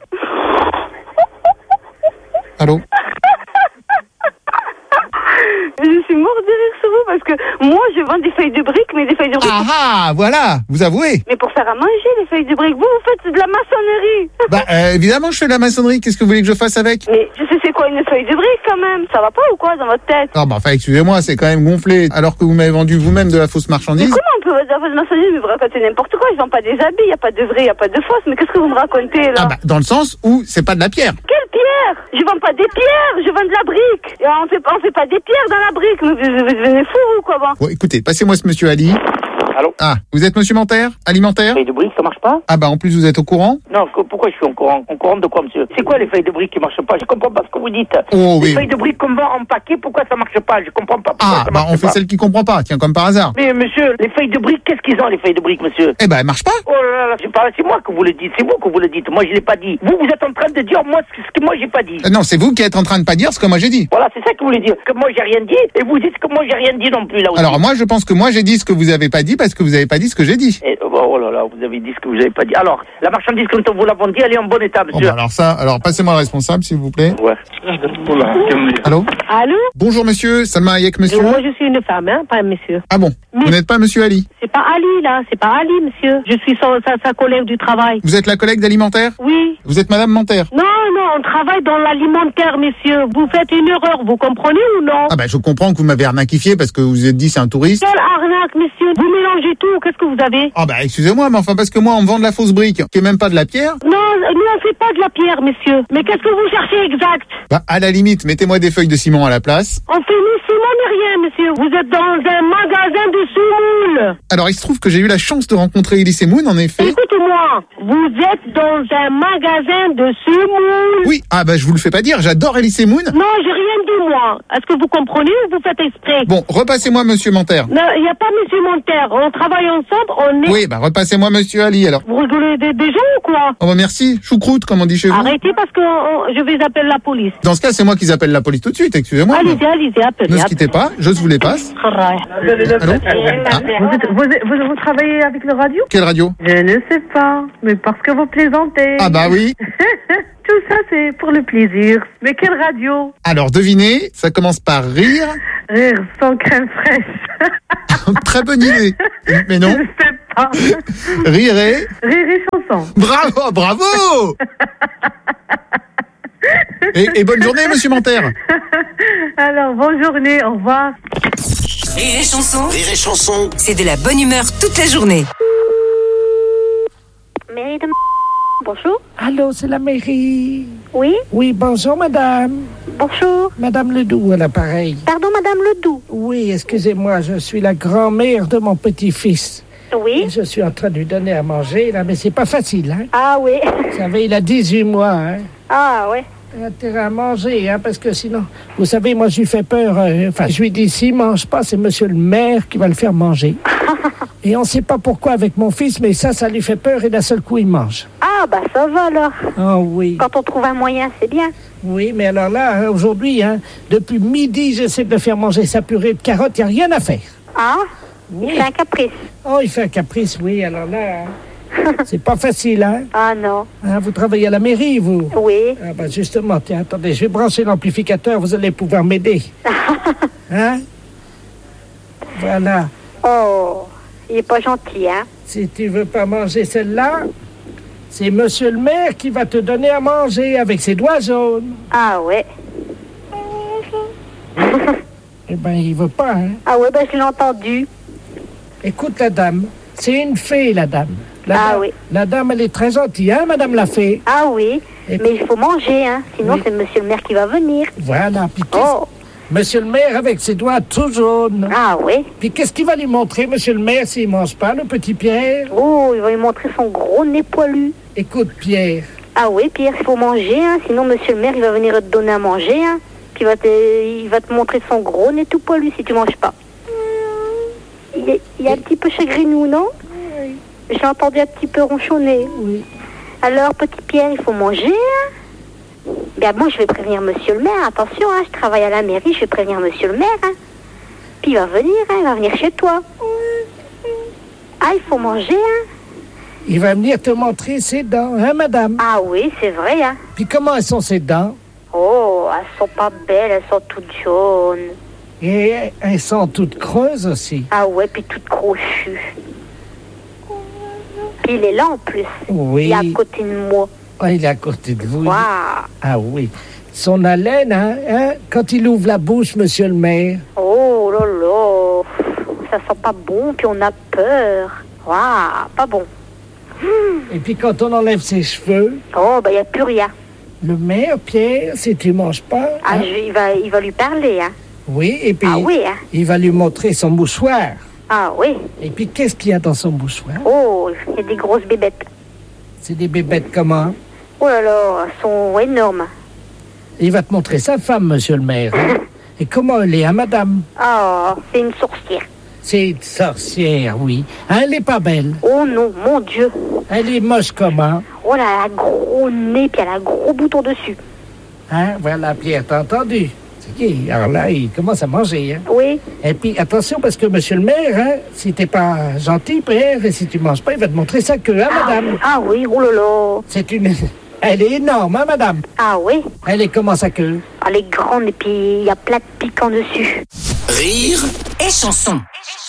Allô? Je suis mort de rire sur vous parce que moi je vends des feuilles de briques, mais des feuilles de briques. Ah voilà, vous avouez. Mais pour faire à manger les feuilles de briques, vous faites de la maçonnerie. Bah évidemment je fais de la maçonnerie, qu'est-ce que vous voulez que je fasse avec? Mais je sais c'est quoi une feuille de briques quand même, ça va pas ou quoi dans votre tête? Non bah enfin excusez-moi, c'est quand même gonflé, alors que vous m'avez vendu vous-même de la fausse marchandise. Mais comment on peut vendre de la fausse marchandise? Mais vous racontez n'importe quoi, je vends pas des habits, il n'y a pas de vrai, il n'y a pas de fausse, mais qu'est-ce que vous me racontez là? Ah bah dans le sens où c'est pas de la pierre. Quelle pierre? Je vends pas des pierres, je vends de la brique. Et on fait pas des pierres dans la brique, vous devenez fou ou quoi bon? Bon écoutez, passez-moi ce monsieur Ali. Allô? Ah, vous êtes monsieur Manter? Alimentaire? Les feuilles de briques, ça marche pas? Ah bah en plus vous êtes au courant? Non, pourquoi je suis au courant? Au courant de quoi, monsieur? C'est quoi les feuilles de briques qui marchent pas? Je comprends pas ce que vous dites. Oh oui. Les feuilles de briques qu'on vend en paquet, pourquoi ça marche pas? Je comprends pas pourquoi ça marche pas. On fait celle qui comprend pas, tiens, comme par hasard. Mais monsieur, les feuilles de briques, qu'est-ce qu'ils ont, les feuilles de briques, monsieur? Eh ben, elles marchent pas. Oh là là, c'est moi que vous le dites, c'est vous que vous le dites. Moi, je l'ai pas dit. Vous êtes en train de dire moi ce que moi j'ai pas dit. Non, c'est vous qui êtes en train de pas dire ce que moi j'ai dit. Voilà, c'est ça que vous voulez dire. Que moi j'ai rien dit, et vous dites que moi j'ai rien dit non plus, là aussi. Alors moi, je pense que moi j'ai dit ce que vous avez pas dit parce que vous avez pas dit ce que j'ai dit. Oh là là, vous avez dit ce que vous avez pas dit. Alors, la marchandise, quand vous l'avons dit, elle est en bon état, monsieur. Oh bah alors passez-moi le responsable, s'il vous plaît. Ouais. Allô? Allô? Bonjour monsieur, Salma Hayek monsieur. Moi je suis une femme, hein, pas un monsieur. Ah bon? Vous n'êtes pas monsieur Ali? C'est pas Ali là, c'est pas Ali monsieur. Je suis sa collègue du travail. Vous êtes la collègue d'Alimentaire? Oui. Vous êtes madame Manter? Non, on travaille dans l'alimentaire, monsieur. Vous faites une erreur, vous comprenez ou non? Ah bah je comprends que vous m'avez arnaquifié parce que vous vous êtes dit c'est un touriste. Quelle arnaque, monsieur? Vous mélangez tout, qu'est-ce que vous avez? Ah bah excusez-moi, mais enfin parce que moi on me vend de la fausse brique, qui est même pas de la pierre. Non, nous on fait pas de la pierre, monsieur. Mais qu'est-ce que vous cherchez exact? Bah à la limite, mettez-moi des feuilles de ciment à la place. On fait ni ciment ni rien, monsieur. Vous êtes dans un magasin de semoule. Alors il se trouve que j'ai eu la chance de rencontrer Elise Moon, en effet. Écoutez-moi dites-moi, vous êtes dans un magasin de semoule? Oui, je vous le fais pas dire, j'adore Elie Semoun. Non, j'ai rien dit, moi. Est-ce que vous comprenez ou vous faites exprès? Bon, repassez-moi Monsieur Manter. Non, il n'y a pas Monsieur Manter. On travaille ensemble, on est... Oui, repassez-moi Monsieur Ali, alors. Vous rigolez des gens ou quoi? Oh, merci. Choucroute, comme on dit chez vous. Arrêtez parce que je vais appeler la police. Dans ce cas, c'est moi qui appelle la police tout de suite, excusez-moi. Allez-y, appelez. Ne quittez pas, je vous les passe. Allô? Vous travaillez avec le radio? Quelle radio? Je ne sais pas, mais parce que vous plaisantez. Ah bah oui. Tout ça, c'est pour le plaisir. Mais quelle radio? Alors, devinez, ça commence par rire. Rire sans crème fraîche. Très bonne idée. Mais non. Je ne sais pas. Rire et chanson. Bravo. Et bonne journée, Monsieur Manter. Alors, bonne journée, au revoir. Rire et chanson. Rire et chanson. C'est de la bonne humeur toute la journée. Mairie de... Bonjour. Allô, c'est la mairie. Oui. Oui, bonjour madame. Bonjour. Madame Ledoux à l'appareil. Pardon, madame Ledoux. Oui, excusez-moi, je suis la grand-mère de mon petit-fils. Oui. Et je suis en train de lui donner à manger, là, mais c'est pas facile, hein. Ah oui. Vous savez, il a 18 mois, hein. Ah ouais. Il a intérêt à manger, hein, parce que sinon... Vous savez, moi, je lui fais peur. Je lui dis, s'il mange pas, c'est monsieur le maire qui va le faire manger. Et on sait pas pourquoi avec mon fils, mais ça lui fait peur et d'un seul coup, il mange. Ah, bah ça va alors. Ah oui. Quand on trouve un moyen, c'est bien. Oui, mais alors là, hein, aujourd'hui, hein, depuis midi, j'essaie de le faire manger sa purée de carottes, il n'y a rien à faire. Ah, oui. Il fait un caprice. Oh, il fait un caprice, oui, alors là... Hein. C'est pas facile, hein? Ah non. Hein, vous travaillez à la mairie, vous? Oui. Ah bah justement, tiens, attendez, je vais brancher l'amplificateur, vous allez pouvoir m'aider. Hein? Voilà. Oh, il est pas gentil, hein? Si tu veux pas manger celle-là, c'est monsieur le maire qui va te donner à manger avec ses doigts jaunes. Ah ouais. Eh ben, il veut pas, hein? Ah ouais, je l'ai entendu. Écoute, la dame, c'est une fée, la dame. Oui. La dame, elle est très gentille, hein, madame la fée? Ah oui, et mais il faut manger, hein, sinon oui. C'est monsieur le maire qui va venir. Voilà, puis monsieur le maire avec ses doigts tout jaunes. Ah oui. Puis qu'est-ce qu'il va lui montrer, monsieur le maire, s'il mange pas, le petit Pierre? Oh, il va lui montrer son gros nez poilu. Écoute, Pierre. Ah oui, Pierre, il faut manger, hein, sinon monsieur le maire, il va venir te donner à manger, hein, puis il va te montrer son gros nez tout poilu si tu manges pas. Il est un petit peu chagrinou, non? Oui. J'ai entendu un petit peu ronchonner. Oui. Alors, petit Pierre, il faut manger, hein? Ben moi, je vais prévenir monsieur le maire. Attention, hein, je travaille à la mairie, je vais prévenir monsieur le maire, hein. Puis il va venir, hein, il va venir chez toi. Ah, il faut manger, hein? Il va venir te montrer ses dents, hein, madame? Ah oui, c'est vrai, hein. Puis comment elles sont, ses dents? Oh, elles sont pas belles, elles sont toutes jaunes. Et elles sont toutes creuses aussi. Ah ouais, puis toutes crochues. Puis il est là en plus. Oui. Il est à côté de moi. Oh, il est à côté de vous. Wow. Ah oui. Son haleine, hein, quand il ouvre la bouche, monsieur le maire. Oh là là, ça sent pas bon, puis on a peur. Waouh, pas bon. Et puis quand on enlève ses cheveux... Oh, ben il n'y a plus rien. Le maire, Pierre, si tu manges pas... Ah, hein? il va lui parler, hein. Oui, et puis hein? Il va lui montrer son mouchoir. Ah oui. Et puis qu'est-ce qu'il y a dans son mouchoir? Oh, il y a des grosses bébêtes. C'est des bébêtes comment? Oh là là, elles sont énormes. Il va te montrer sa femme, monsieur le maire. Hein? Et comment elle est, hein, madame? Ah, c'est une sorcière. C'est une sorcière, oui. Hein, elle est pas belle. Oh non, mon Dieu. Elle est moche comment? Oh là, elle a un gros nez, puis elle a un gros bouton dessus. Hein, voilà, Pierre, t'as entendu? Alors là, il commence à manger. Hein? Oui. Et puis, attention, parce que monsieur le maire, hein, si t'es pas gentil, Pierre, et si tu manges pas, il va te montrer sa queue, hein, madame? Ah oui, oh là là. C'est une... Elle est énorme, hein, madame? Ah oui. Elle est comment, sa queue? Elle est grande, et puis il y a plein de piquants dessus. Rire et chanson.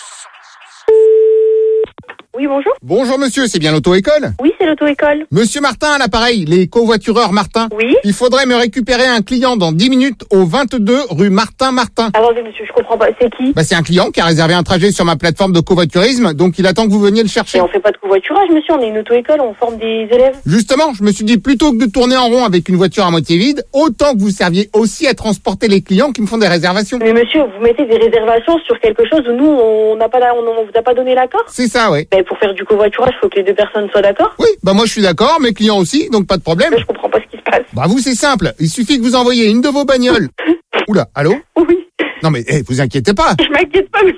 Oui, bonjour. Bonjour monsieur, c'est bien l'auto-école? Oui, c'est l'auto-école. Monsieur Martin à l'appareil, les covoitureurs Martin. Oui. Il faudrait me récupérer un client dans 10 minutes au 22 rue Martin. Attendez monsieur, je comprends pas, c'est qui? C'est un client qui a réservé un trajet sur ma plateforme de covoiturisme, donc il attend que vous veniez le chercher. Mais on fait pas de covoiturage monsieur, on est une auto-école, on forme des élèves. Justement, je me suis dit plutôt que de tourner en rond avec une voiture à moitié vide, autant que vous serviez aussi à transporter les clients qui me font des réservations. Mais monsieur, vous mettez des réservations sur quelque chose où nous, on vous a pas donné l'accord? C'est ça, ouais. Mais pour faire du covoiturage, il faut que les deux personnes soient d'accord. Oui, bah moi je suis d'accord, mes clients aussi, donc pas de problème. Mais je comprends pas ce qui se passe. Bah vous c'est simple, il suffit que vous envoyiez une de vos bagnoles. Oula, allô? Oui. Non mais vous inquiétez pas. Je m'inquiète pas, mais...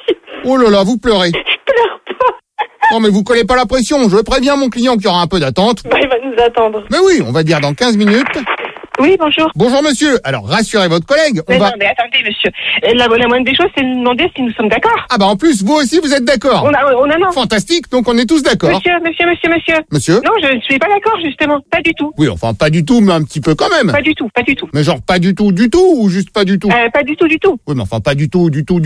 Oh là là, vous pleurez. Je pleure pas. Non mais vous collez pas la pression, je préviens mon client qu'il y aura un peu d'attente. Bah il va nous attendre. Mais oui, on va dire dans 15 minutes. Oui, bonjour. Bonjour monsieur, alors rassurez votre collègue. Non, mais attendez, monsieur. La moindre des choses, c'est de nous demander si nous sommes d'accord. Ah bah en plus, vous aussi vous êtes d'accord. On a non. Fantastique, donc on est tous d'accord. Monsieur. Monsieur? Non, je ne suis pas d'accord, justement. Pas du tout. Oui, enfin pas du tout, mais un petit peu quand même. Pas du tout. Mais genre pas du tout, ou juste pas du tout? Pas du tout. Oui, mais enfin pas du tout. Pas du tout,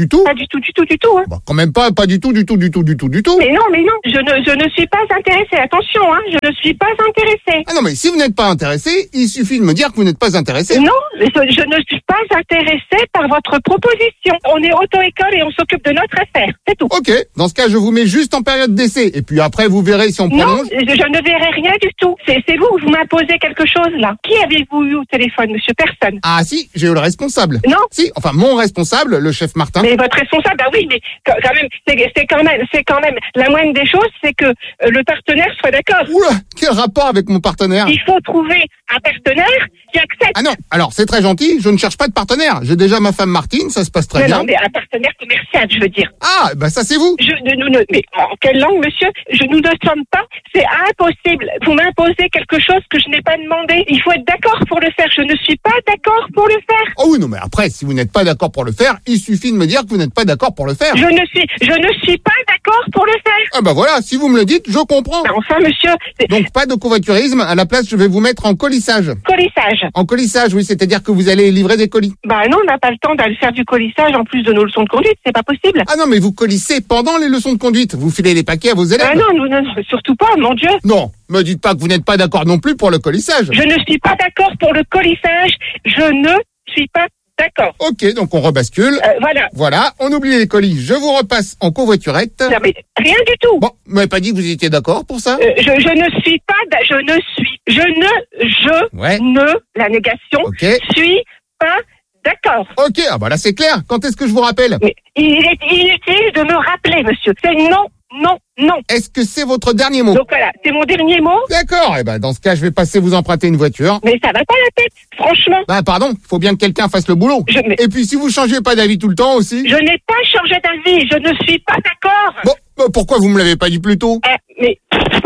hein. Bah quand même pas du tout. Mais non. Je ne suis pas intéressée. Attention, hein. Je ne suis pas intéressée. Ah non, mais si vous n'êtes pas intéressé, il suffit de me dire que vous n'êtes pas intéressé. Non, je ne suis pas intéressée par votre proposition. On est auto-école et on s'occupe de notre affaire. C'est tout. Ok, dans ce cas, je vous mets juste en période d'essai. Et puis après, vous verrez si on Non, prolonge. je ne verrai rien du tout. C'est vous m'imposez quelque chose, là. Qui avez-vous eu au téléphone, monsieur? Personne. Ah si, j'ai eu le responsable. Non. Si, enfin mon responsable, le chef Martin. Mais votre responsable, bah oui, mais quand même, c'est quand même la moindre des choses, c'est que le partenaire soit d'accord. Oula, quel rapport avec mon partenaire? Il faut trouver un partenaire qui accepte. Ah non, alors c'est très gentil, je ne cherche pas de partenaire. J'ai déjà ma femme Martine, ça se passe très bien. Non, mais un partenaire commercial, je veux dire. Ah, bah ça c'est vous. Mais en quelle langue, monsieur? Nous ne sommes pas. C'est impossible. Vous m'imposez quelque chose que je n'ai pas demandé. Il faut être d'accord pour le faire. Je ne suis pas d'accord pour le faire. Oh oui, non, mais après, si vous n'êtes pas d'accord pour le faire, il suffit de me dire que vous n'êtes pas d'accord pour le faire. Je ne suis pas d'accord pour le faire. Ah bah voilà, si vous me le dites, je comprends. Bah enfin, monsieur. Donc pas de covoiturisme, à la place, je vais vous mettre en colissage. Colissage. En colissage, oui, c'est-à-dire que vous allez livrer des colis. Bah non, on n'a pas le temps d'aller faire du colissage en plus de nos leçons de conduite, c'est pas possible. Ah non, mais vous colissez pendant les leçons de conduite. Vous filez les paquets à vos élèves. Ah non, surtout pas, mon Dieu. Non, me dites pas que vous n'êtes pas d'accord non plus pour le colissage. Je ne suis pas d'accord pour le colissage. Je ne suis pas d'accord. Ok, donc on rebascule. Voilà. Voilà, on oublie les colis. Je vous repasse en covoiturette. Non, mais rien du tout. Bon, vous m'avez pas dit que vous étiez d'accord pour ça? Je ne suis pas... la négation, suis pas d'accord. Ok, ah bah là c'est clair. Quand est-ce que je vous rappelle? Mais il est inutile de me rappeler, monsieur. C'est non. Est-ce que c'est votre dernier mot? Donc voilà, c'est mon dernier mot. D'accord, et ben dans ce cas, je vais passer vous emprunter une voiture. Mais ça va pas la tête, franchement. Bah pardon, faut bien que quelqu'un fasse le boulot. Et puis si vous changez pas d'avis tout le temps aussi. Je n'ai pas changé d'avis, je ne suis pas d'accord. Bon, bah pourquoi vous me l'avez pas dit plus tôt? Mais...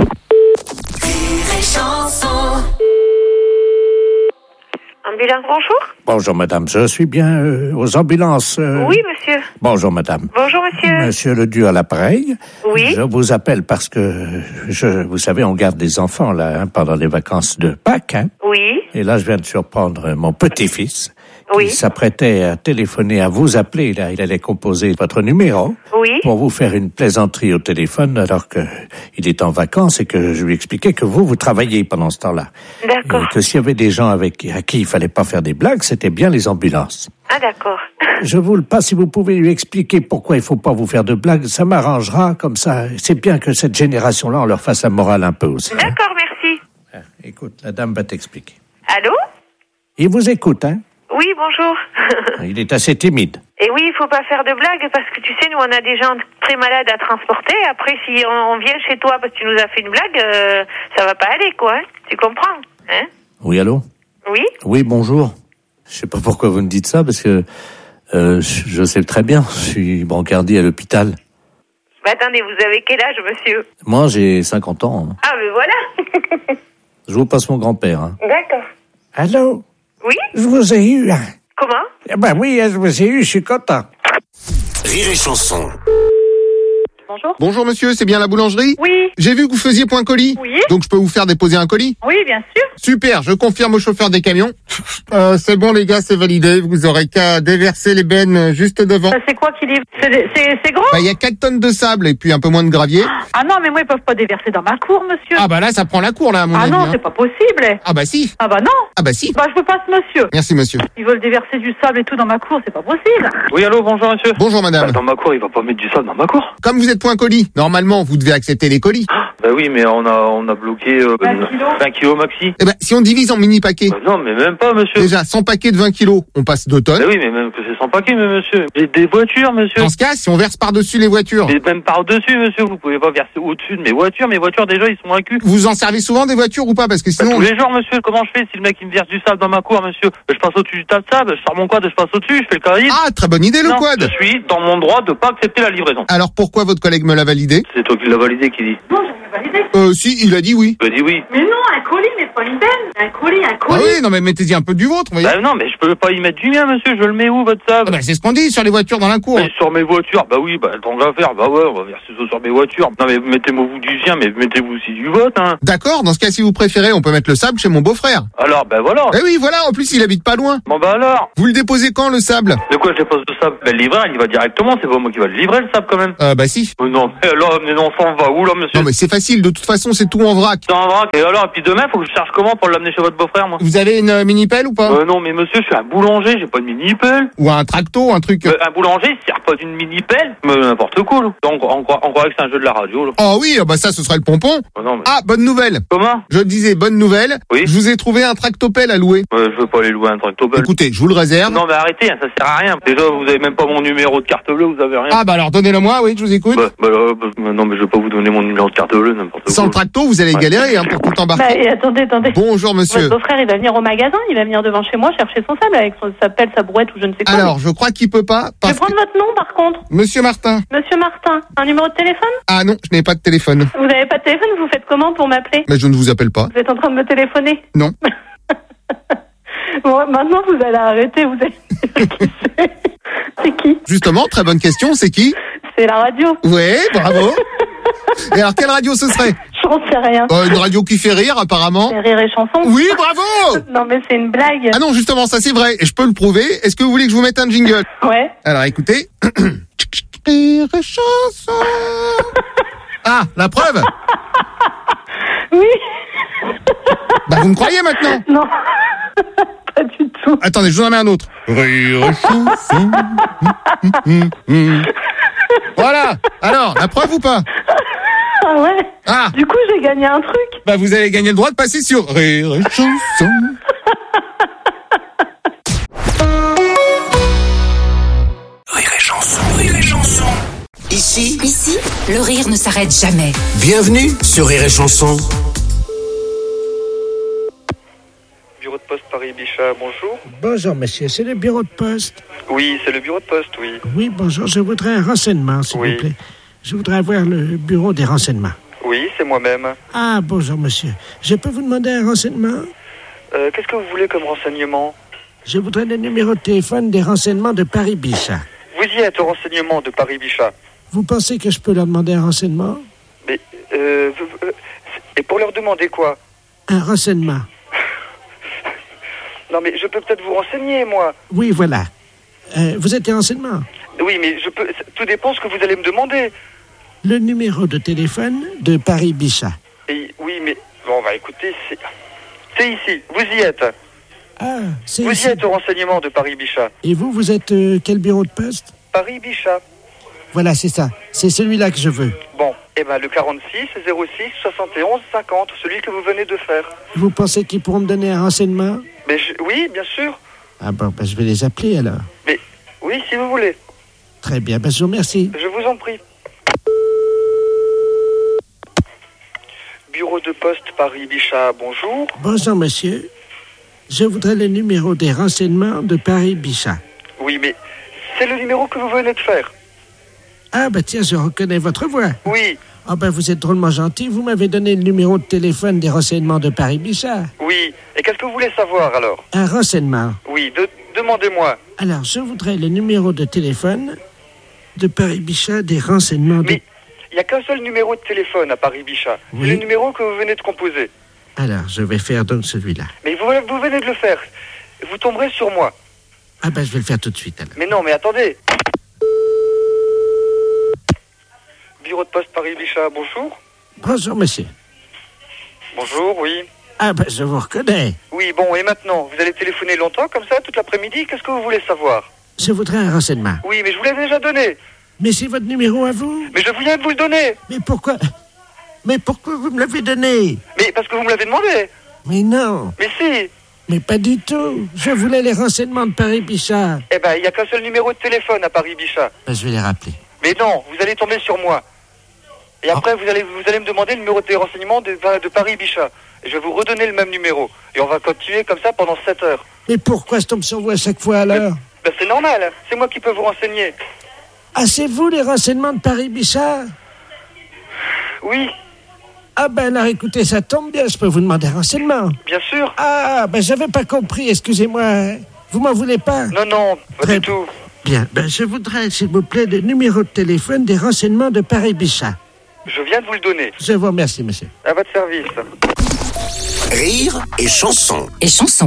Ambulance, bonjour. Bonjour madame, je suis bien aux ambulances. Oui, monsieur. Bonjour madame. Bonjour, monsieur. Monsieur Ledu à l'appareil. Oui. Je vous appelle parce que, vous savez, on garde des enfants là pendant les vacances de Pâques. Hein? Oui. Et là, je viens de surprendre mon petit-fils. Oui. Il s'apprêtait à téléphoner, à vous appeler. Là, il allait composer votre numéro. Oui. Pour vous faire une plaisanterie au téléphone alors que il est en vacances et que je lui expliquais que vous travaillez pendant ce temps-là. D'accord. Et que s'il y avait des gens à qui il fallait pas faire des blagues, c'était bien les ambulances. Ah, d'accord. Je vous le passe, si vous pouvez lui expliquer pourquoi il faut pas vous faire de blagues, ça m'arrangera comme ça. C'est bien que cette génération-là, on leur fasse la morale un peu aussi. D'accord, merci. Écoute, la dame va t'expliquer. Allô? Il vous écoute, hein? Oui, bonjour. Il est assez timide. Et oui, il faut pas faire de blagues parce que tu sais, nous, on a des gens très malades à transporter. Après, si on vient chez toi parce que tu nous as fait une blague, ça va pas aller, quoi. Hein? Tu comprends? Hein? Oui, allô? Oui? Oui, bonjour. Je sais pas pourquoi vous me dites ça parce que je sais très bien. Je suis brancardier à l'hôpital. Mais attendez, vous avez quel âge, monsieur? Moi, j'ai 50 ans. Hein. Ah, mais voilà. Je vous passe mon grand-père. Hein. D'accord. Allô? Oui? Je vous ai eu. Comment? Eh ben oui, je vous ai eu, je suis content. Rire et chanson. Bonjour. Bonjour monsieur, c'est bien la boulangerie? Oui. J'ai vu que vous faisiez point colis. Oui. Donc je peux vous faire déposer un colis? Oui, bien sûr. Super, je confirme au chauffeur des camions. C'est bon les gars, c'est validé. Vous aurez qu'à déverser les bennes juste devant. C'est quoi qui livre? C'est gros? Il y a 4 tonnes de sable et puis un peu moins de gravier. Ah non, mais moi ils peuvent pas déverser dans ma cour, monsieur. Ah bah là, ça prend la cour là à mon avis. Ah non, c'est pas possible. Ah bah si. Ah bah non. Ah bah si. Bah je vous passe monsieur. Merci monsieur. Ils veulent déverser du sable et tout dans ma cour, c'est pas possible. Oui, allô, bonjour monsieur. Bonjour madame. Dans ma cour, il va pas mettre du sable dans ma cour. Comme vous êtes point colis, normalement vous devez accepter les colis. Bah oui, mais on a bloqué 20 kilos maxi. Eh ben, si on divise en mini paquets. Non, mais même pas, monsieur. Déjà, 100 paquets de 20 kilos, on passe 2 tonnes. Bah oui, mais même que c'est 100 paquets, mais monsieur. J'ai des voitures, monsieur. Dans ce cas, si on verse par-dessus les voitures. Et même par-dessus, monsieur, vous pouvez pas verser au-dessus de mes voitures. Mes voitures, déjà, ils sont à cul. Vous en servez souvent des voitures ou pas? Parce que sinon. Bah, tous les jours, monsieur. Comment je fais si le mec il me verse du sable dans ma cour, monsieur? Je passe au-dessus du tas de sable, je sors mon quad, je passe au-dessus, je fais le caïd. Ah, très bonne idée, le quad. Je suis dans mon droit de pas accepter la livraison. Alors pourquoi votre collègue me l'a validé? C'est toi qui l'as validé, qui dit? Non, je l'ai validé. Si, il a dit oui. Il a dit oui. Mais non, un colis, mais pas une benne. Un colis. Ah oui, non, mais mettez-y un peu du vôtre, voyez. Bah non, mais je peux pas y mettre du mien, monsieur, je le mets où, votre sable? Ah bah c'est ce qu'on dit sur les voitures dans la cour. Mais sur mes voitures, bah oui, bah tant qu'à faire, bah ouais, on va verser ça sur mes voitures. Non mais mettez-moi vous du sien, mais mettez-vous aussi du vôtre, hein. D'accord, dans ce cas, si vous préférez, on peut mettre le sable chez mon beau-frère. Alors, ben voilà. Eh oui, voilà, en plus il habite pas loin. Bon bah alors. Vous le déposez quand, le sable? De quoi je dépose le sable? Ben le livreur, il y va directement, c'est pas moi qui va le livrer, le sable, quand même. Bah si. Non, mais alors, mais non, ça va où, là, monsieur? Non mais c'est facile, de toute façon, c'est tout en vrac. C'est en vrac, et alors, et puis demain, faut que je cherche comment pour l'amener chez votre beau-frère, moi? Vous avez une mini-pelle ou pas? Non, mais monsieur, je suis un boulanger, j'ai pas de mini-pelle. Ou un tracto, un truc. Un boulanger, il sert pas d'une mini-pelle. Mais n'importe quoi, là. Donc, on croirait que c'est un jeu de la radio, là. Oh oui, bah ça, ce serait le pompon. Non, mais... Ah, bonne nouvelle. Comment? Je disais, bonne nouvelle. Oui. Je vous ai trouvé un tractopelle à louer. Je veux pas aller louer un tractopelle. Écoutez, je vous le réserve. Non, mais arrêtez, hein, ça sert à rien. Déjà, vous avez même pas mon numéro de carte bleue, vous avez rien. Ah, bah alors, donnez-le moi, oui, je vous écoute. Non, mais je vais pas vous donner mon numéro de carte bleue, n'importe quoi. Sans le tracto, vous allez galérer, hein, pour tout embarquer. Bah, et attendez. Bonjour, monsieur. Votre beau-frère, il va venir au magasin, il va venir devant chez moi chercher son sable avec sa pelle, sa brouette ou je ne sais quoi. Alors, je crois qu'il peut pas. Je vais prendre votre nom, par contre. Monsieur Martin. Monsieur Martin, un numéro de téléphone? Ah non, je n'ai pas de téléphone. Vous n'avez pas de téléphone, vous faites comment pour m'appeler? Mais je ne vous appelle pas. Vous êtes en train de me téléphoner? Non. Bon, maintenant, vous allez arrêter, vous allez dire qui c'est. C'est qui? Justement, très bonne question, c'est qui? C'est la radio. Ouais, bravo. Et alors, quelle radio ce serait? J'en sais rien. Une radio qui fait rire, apparemment. C'est Rire et Chanson. Oui, bravo. Non, mais c'est une blague. Ah non, justement, ça c'est vrai, et je peux le prouver. Est-ce que vous voulez que je vous mette un jingle? Ouais. Alors, écoutez. Rire et Chanson. Ah, la preuve? Oui. Bah, vous me croyez maintenant? Non. Pas du tout. Attendez, je vous en mets un autre. Rire et Chanson. Voilà. Alors, la preuve ou pas? Ah ouais. Ah. Du coup, j'ai gagné un truc. Bah, vous avez gagné le droit de passer sur Rire et Chanson. Rire et Chanson, Rire et Chanson. Ici, le rire ne s'arrête jamais. Bienvenue sur Rire et Chanson. Bureau de poste Paris-Bichat, bonjour. Bonjour, monsieur, c'est le bureau de poste. Oui, c'est le bureau de poste, oui. Oui, bonjour, je voudrais un renseignement, s'il vous plaît. Je voudrais avoir le bureau des renseignements. Oui, c'est moi-même. Ah, bonjour, monsieur. Je peux vous demander un renseignement? Qu'est-ce que vous voulez comme renseignement? Je voudrais le numéro de téléphone des renseignements de Paris-Bichat. Vous y êtes au renseignement de Paris-Bichat. Vous pensez que je peux leur demander un renseignement? Mais, et pour leur demander quoi? Un renseignement. Non, mais je peux peut-être vous renseigner, moi. Oui, voilà. Vous êtes des renseignements? Oui, mais je peux... Tout dépend ce que vous allez me demander. Le numéro de téléphone de Paris-Bichat. Oui, mais... Bon, bah écoutez, c'est ici. Vous y êtes. Ah, c'est Vous ici. y êtes au renseignement de Paris-Bichat. Et vous êtes quel bureau de poste? Paris-Bichat. Voilà, c'est ça. C'est celui-là que je veux. Bon, eh ben le 46 06 71 50, celui que vous venez de faire. Vous pensez qu'ils pourront me donner un renseignement? Mais oui, bien sûr. Ah bon, ben, je vais les appeler alors. Mais oui, si vous voulez. Très bien, ben, je vous remercie. Je vous en prie. Bureau de poste Paris-Bichat, bonjour. Bonjour, monsieur. Je voudrais le numéro des renseignements de Paris-Bichat. Oui, mais c'est le numéro que vous venez de faire. Ah, ben tiens, je reconnais votre voix. Oui. Ah, ben vous êtes drôlement gentil. Vous m'avez donné le numéro de téléphone des renseignements de Paris-Bichat. Oui. Et qu'est-ce que vous voulez savoir, alors? Un renseignement. Oui, demandez-moi. Alors, je voudrais le numéro de téléphone de Paris-Bichat des renseignements de... Il n'y a qu'un seul numéro de téléphone à Paris-Bichat. Oui. C'est le numéro que vous venez de composer. Alors, je vais faire donc celui-là. Mais vous venez de le faire. Vous tomberez sur moi. Ah ben, je vais le faire tout de suite, alors. Mais non, mais attendez. Bureau de poste Paris-Bichat, bonjour. Bonjour, monsieur. Bonjour, oui. Ah ben, je vous reconnais. Oui, bon, et maintenant, vous allez téléphoner longtemps, comme ça, toute l'après-midi? Qu'est-ce que vous voulez savoir? Je voudrais un renseignement. Oui, mais je vous l'ai déjà donné. Mais c'est votre numéro à vous? Mais je viens de vous le donner. Mais pourquoi? Mais pourquoi vous me l'avez donné? Mais parce que vous me l'avez demandé. Mais non. Mais si. Mais pas du tout. Je voulais les renseignements de Paris-Bichat. Eh ben, il n'y a qu'un seul numéro de téléphone à Paris-Bichat. Ben, je vais les rappeler. Mais non, vous allez tomber sur moi. Et après, vous allez me demander le numéro de renseignements de Paris-Bichat. Et je vais vous redonner le même numéro. Et on va continuer comme ça pendant 7 heures. Mais pourquoi je tombe sur vous à chaque fois alors? Ben, c'est normal, c'est moi qui peux vous renseigner. Ah, c'est vous les renseignements de Paris-Bichat? Oui. Ah ben alors écoutez, ça tombe bien, je peux vous demander un renseignement. Bien sûr. Ah, ben j'avais pas compris, excusez-moi. Vous m'en voulez pas? Non, pas du tout. Bien, ben je voudrais, s'il vous plaît, le numéro de téléphone des renseignements de Paris-Bichat. Je viens de vous le donner. Je vous remercie, monsieur. À votre service. Rire et chanson. Et chanson.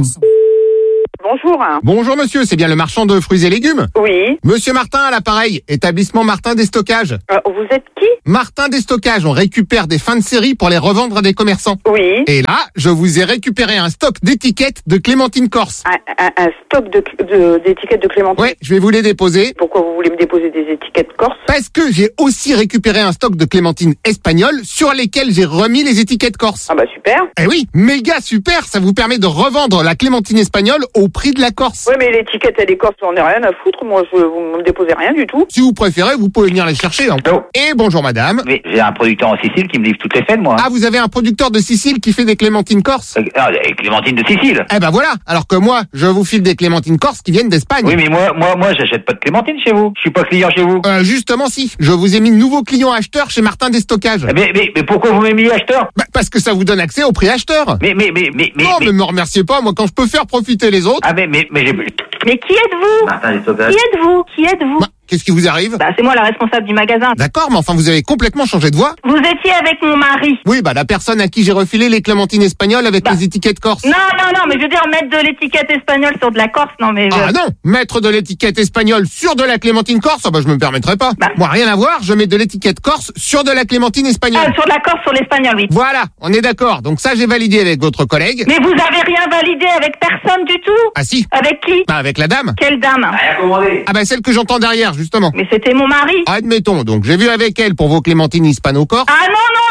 Bonjour. Bonjour monsieur, c'est bien le marchand de fruits et légumes? Oui. Monsieur Martin à l'appareil, établissement Martin Déstockage. Vous êtes qui? Martin Déstockage, on récupère des fins de série pour les revendre à des commerçants. Oui. Et là, je vous ai récupéré un stock d'étiquettes de clémentine corse. Un stock d'étiquettes de clémentine? Ouais, je vais vous les déposer. Pourquoi vous voulez me déposer des étiquettes corse? Parce que j'ai aussi récupéré un stock de clémentine espagnole sur lesquelles j'ai remis les étiquettes corse. Ah bah super. Eh oui, méga super, ça vous permet de revendre la clémentine espagnole au prix de la Corse. Oui, mais l'étiquette, elle est corse, on n'a rien à foutre. Moi, vous me déposez rien du tout. Si vous préférez, vous pouvez venir les chercher. Hein. Et bonjour madame. Mais j'ai un producteur en Sicile qui me livre toutes les semaines, moi. Ah, vous avez un producteur de Sicile qui fait des clémentines corse? Des clémentines de Sicile. Eh ben voilà, alors que moi, je vous file des clémentines corse qui viennent d'Espagne. Oui, mais moi, j'achète pas de clémentines chez vous. Je suis pas client chez vous. Justement si, je vous ai mis nouveau client acheteur chez Martin Déstockage. Mais pourquoi vous m'avez mis acheteur? Parce que ça vous donne accès au prix acheteur. Mais non, mais me remerciez pas, moi quand je peux faire profiter les autres. Ah mais j'ai... Mais qui êtes-vous? Martin Déstockage. Qui êtes-vous? Qu'est-ce qui vous arrive? C'est moi la responsable du magasin. D'accord, mais enfin vous avez complètement changé de voix. Vous étiez avec mon mari. Oui, la personne à qui j'ai refilé les clémentines espagnoles avec les étiquettes corse. Non, mais je veux dire mettre de l'étiquette espagnole sur de la Corse, non mais... Ah non, mettre de l'étiquette espagnole sur de la clémentine corse, je me permettrai pas. Moi, rien à voir, je mets de l'étiquette corse sur de la clémentine espagnole. Sur de la Corse, sur l'espagnol, oui. Voilà, on est d'accord. Donc ça, j'ai validé avec votre collègue. Mais vous avez rien validé avec personne du tout? Ah si. Avec qui? Avec la dame. Quelle dame? Rien commandé. Celle que j'entends derrière, justement. Mais c'était mon mari. Admettons, donc j'ai vu avec elle pour vos clémentines hispano-corse. Ah non,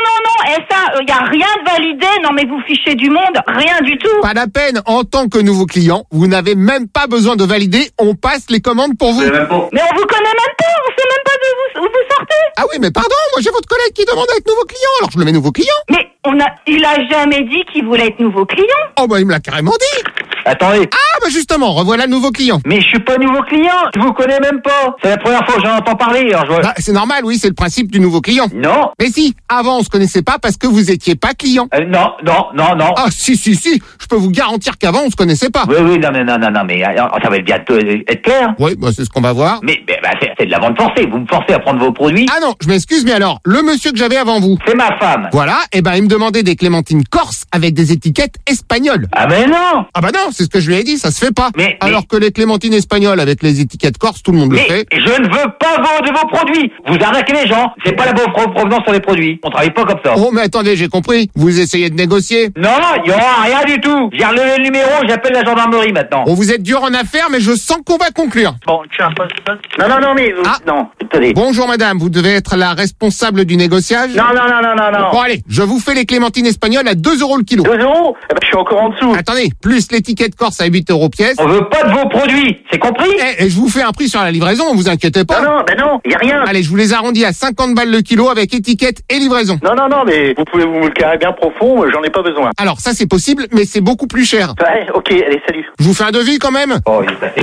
et ça, y a rien de validé, non mais vous fichez du monde, rien du tout. Pas la peine, en tant que nouveau client, vous n'avez même pas besoin de valider, on passe les commandes pour vous. Mais on vous connaît même pas, on sait même pas d'où vous sortez. Ah oui, mais pardon, moi j'ai votre collègue qui demande à être nouveau client, alors je le mets nouveau client. Mais il a jamais dit qu'il voulait être nouveau client. Oh il me l'a carrément dit. Attendez. Ah justement, revoilà le nouveau client. Mais je suis pas nouveau client, je vous connais même pas. C'est la première fois que j'en entends parler. Alors c'est normal, oui, c'est le principe du nouveau client. Non. Mais si, avant on se connaissait pas parce que vous étiez pas client. Non. Ah si, je peux vous garantir qu'avant on se connaissait pas. Oui, non, mais ça va bientôt être clair. Oui, c'est ce qu'on va voir. Mais c'est de la vente forcée, vous me forcez à prendre vos produits. Ah non, je m'excuse, mais alors, le monsieur que j'avais avant vous. C'est ma femme. Voilà, il me demandait des clémentines corse avec des étiquettes espagnoles. Ah mais non. Ah non, c'est ce que je lui ai dit, ça se fait pas. Alors que les clémentines espagnoles avec les étiquettes corse, tout le monde le fait. Je ne veux pas de vos produits. Vous arnaquez les gens. C'est pas la bonne provenance sur les produits. On travaille pas comme ça. Oh mais attendez, j'ai compris. Vous essayez de négocier. Non, il y aura rien du tout. J'ai relevé le numéro, j'appelle la gendarmerie maintenant. Vous êtes dur en affaires, mais je sens qu'on va conclure. Bon, tiens, non, mais non, attendez. Bonjour madame, vous devez être la responsable du négociage. Non. Bon allez, je vous fais les clémentines espagnoles à 2 € le kilo. 2 €? Je suis encore en dessous. Attendez, plus l'étiquette corse à 8 € pièce. On veut pas de vos produits, c'est compris? Et je vous fais un prix sur la livraison, vous inquiétez pas. Non, y a rien. Allez, je vous les arrondis à 50 balles le kilo avec étiquette et livraison. Non, mais vous pouvez vous me le carrer bien profond, j'en ai pas besoin. Alors ça c'est possible, mais c'est beaucoup plus cher. Ouais, ok, allez, salut. Je vous fais un devis quand même. Oh, il est passé.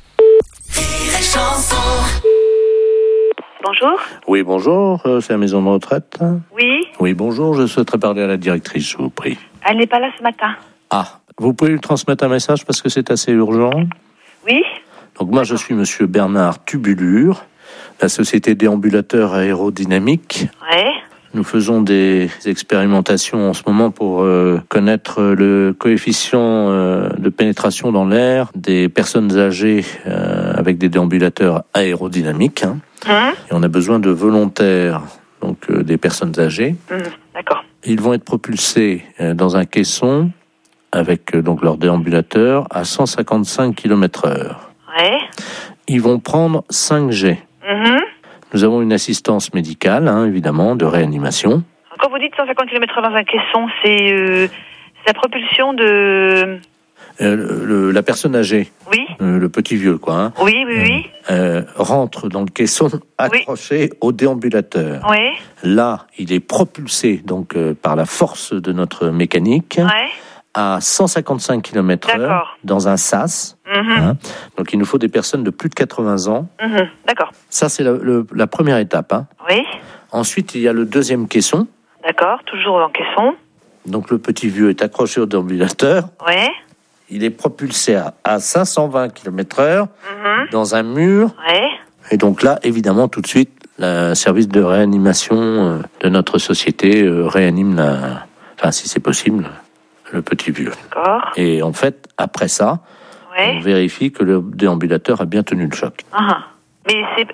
Bonjour. Oui, bonjour, c'est la maison de retraite. Oui. Oui, bonjour, je souhaiterais parler à la directrice, je vous prie. Elle n'est pas là ce matin. Ah, vous pouvez lui transmettre un message parce que c'est assez urgent. Oui. Donc moi, je suis monsieur Bernard Tubulure, la société déambulateur aérodynamique. Ouais. Nous faisons des expérimentations en ce moment pour connaître le coefficient de pénétration dans l'air des personnes âgées avec des déambulateurs aérodynamiques. Et on a besoin de volontaires, donc des personnes âgées. D'accord. Ils vont être propulsés dans un caisson avec donc leur déambulateur à 155 km/h. Ouais. Ils vont prendre 5 G. Nous avons une assistance médicale, évidemment, de réanimation. Quand vous dites 150 km/h dans un caisson, c'est la propulsion de... La personne âgée, oui, le petit vieux, quoi. Hein, oui. Rentre dans le caisson accroché au déambulateur. Oui. Là, il est propulsé donc par la force de notre mécanique à 155 km/h dans un sas. Hein. Donc, il nous faut des personnes de plus de 80 ans. D'accord. Ça, c'est la première étape. Hein. Oui. Ensuite, il y a le deuxième caisson. D'accord, toujours en caisson. Donc, le petit vieux est accroché au déambulateur. Oui. Il est propulsé à 520 km/h dans un mur. Ouais. Et donc là, évidemment, tout de suite, le service de réanimation de notre société réanime, si c'est possible, le petit vieux. D'accord. Et en fait, après ça, on vérifie que le déambulateur a bien tenu le choc. Mais c'est,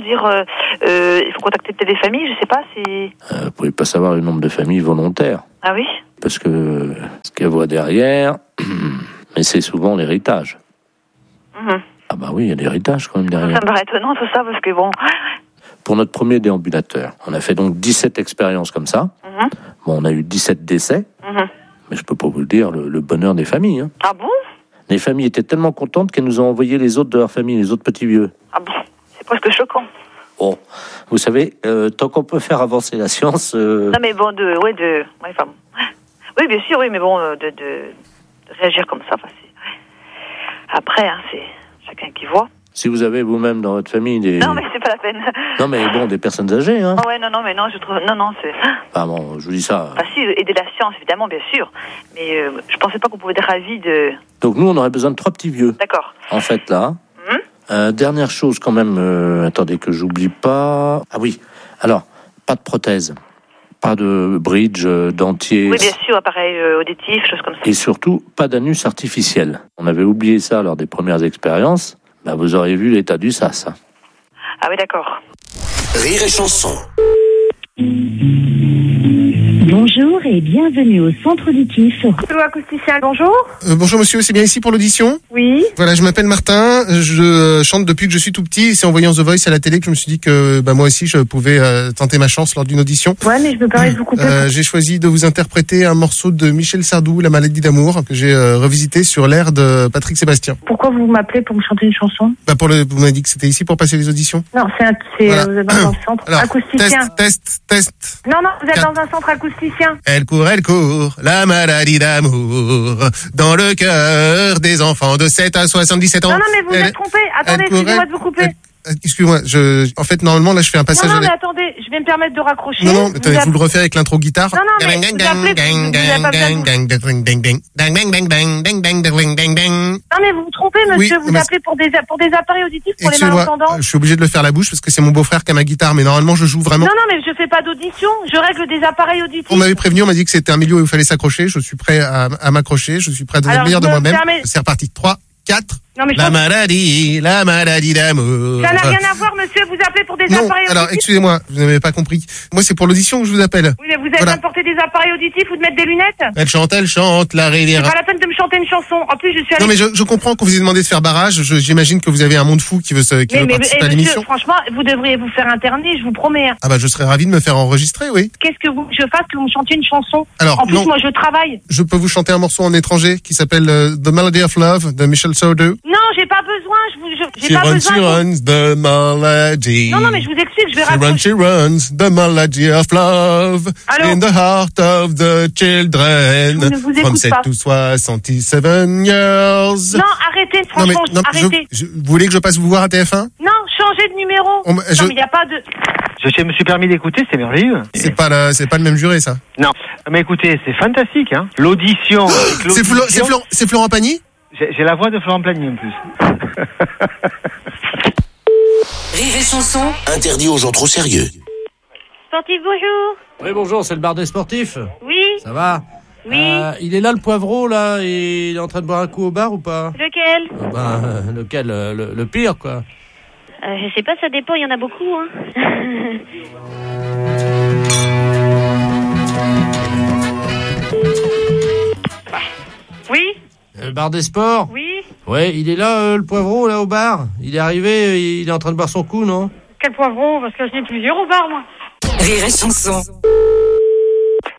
il faut contacter peut-être des familles, je sais pas, c'est... Vous pouvez pas savoir le nombre de familles volontaires. Ah oui? Parce que ce qu'elle voit derrière... Mais c'est souvent l'héritage. Ah bah oui, il y a l'héritage quand même derrière. Ça me paraît étonnant tout ça, parce que bon... Pour notre premier déambulateur, on a fait donc 17 expériences comme ça. Bon, on a eu 17 décès, mais je peux pas vous le dire, le bonheur des familles. Hein. Ah bon? Les familles étaient tellement contentes qu'elles nous ont envoyé les autres de leur famille, les autres petits vieux. Ah bon? C'est presque choquant. Bon, vous savez, tant qu'on peut faire avancer la science... Non mais bon, oui, bien sûr, oui, mais bon, de réagir comme ça, après, hein, c'est chacun qui voit. Si vous avez vous-même dans votre famille des... Non, mais c'est pas la peine. Non, mais bon, des personnes âgées, hein. Oh, ouais, non, je trouve... Non, c'est... Ah bon, je vous dis ça... si, aider la science, évidemment, bien sûr, mais je pensais pas qu'on pouvait être ravis de... Donc nous, on aurait besoin de 3 petits vieux. D'accord. En fait, là... dernière chose, quand même, attendez que j'oublie pas... Ah oui, alors, pas de prothèse. Pas de bridge, dentier. Oui, bien sûr, appareil auditif, choses comme ça. Et surtout, pas d'anus artificiel. On avait oublié ça lors des premières expériences. Vous auriez vu l'état du sas. Ah oui, d'accord. Rire et chanson. Bonjour et bienvenue au centre auditif. Acousticien, bonjour. Bonjour monsieur, c'est bien ici pour l'audition ? Oui. Voilà, je m'appelle Martin, je chante depuis que je suis tout petit. C'est en voyant The Voice à la télé que je me suis dit que moi aussi je pouvais tenter ma chance lors d'une audition. Ouais, mais je me permets de vous couper. J'ai choisi de vous interpréter un morceau de Michel Sardou, La maladie d'amour, que j'ai revisité sur l'air de Patrick Sébastien. Pourquoi vous m'appelez pour me chanter une chanson ? Vous m'avez dit que c'était ici pour passer les auditions ? Non, voilà. Vous êtes dans un centre acousticien. Test. Non, vous êtes dans un centre acousticien. Elle court, la maladie d'amour, dans le cœur des enfants de 7 à 77 ans. Non, mais vous êtes trompé. Attendez, excusez-moi de vous couper. Excusez-moi, en fait, normalement, là, je fais un passage... Non, mais attendez, je vais me permettre de raccrocher. Non, attendez, vous le refaites avec l'intro guitare. Non, mais vous vous trompez, monsieur, vous appelez pour des appareils auditifs pour les malentendants. Je suis obligé de le faire à la bouche parce que c'est mon beau-frère qui a ma guitare, mais normalement, je joue vraiment... Non, mais je fais pas d'audition, je règle des appareils auditifs. On m'avait prévenu, on m'a dit que c'était un milieu où il fallait s'accrocher, je suis prêt à m'accrocher, je suis prêt à donner le meilleur de moi-même. C'est reparti, 3, 4... Non, mais la maladie d'amour. Ça n'a rien à voir, monsieur, vous appelez pour des appareils auditifs. Alors, excusez-moi, vous n'avez pas compris. Moi, c'est pour l'audition que je vous appelle. Oui, mais vous avez besoin de porter des appareils auditifs ou de mettre des lunettes? Elle chante, la rivière. C'est pas la peine de me chanter une chanson. En plus, je suis allée... Non, mais je comprends qu'on vous ait demandé de faire barrage. J'imagine que vous avez un monde fou qui veut participer à l'émission. Franchement, vous devriez vous faire interner, je vous promets. Ah je serais ravi de me faire enregistrer, oui. Qu'est-ce que je fasse que vous me chantiez une chanson? Alors, en plus, moi, je travaille. Je peux vous chanter un morceau en étranger qui s'appelle The Melody of Love de Michel Sardou. Non, j'ai pas besoin. J'ai pas besoin. She runs the melody. Non, mais je vous explique, je vais raconter. She runs the melody of love in the heart of the children. Je ne vous from écoute 7 pas. to 67 years. Non, arrêtez, franchement, arrêtez. Vous voulez que je passe vous voir à TF1? Non, changez de numéro. Non, mais il n'y a pas de... Je me suis permis d'écouter, c'est merveilleux. C'est pas le même juré, ça. Non, mais écoutez, c'est fantastique, hein. L'audition. C'est Florent Pagny? J'ai la voix de Florent Pagny en plus. Rire et chanson. Interdit aux gens trop sérieux. Sportif, bonjour. Oui, bonjour, c'est le bar des sportifs. Oui. Ça va? Oui. Il est là, le poivreau, là, et il est en train de boire un coup au bar ou pas? Lequel? Lequel? Le pire, quoi. Je sais pas, ça dépend, il y en a beaucoup, hein. Oui. Le bar des sports? Oui. Ouais, il est là, le poivreau, là, au bar. Il est arrivé, il est en train de boire son coup, non? Quel poivreau? Parce que je n'ai plusieurs au bar, moi. Rire et chanson.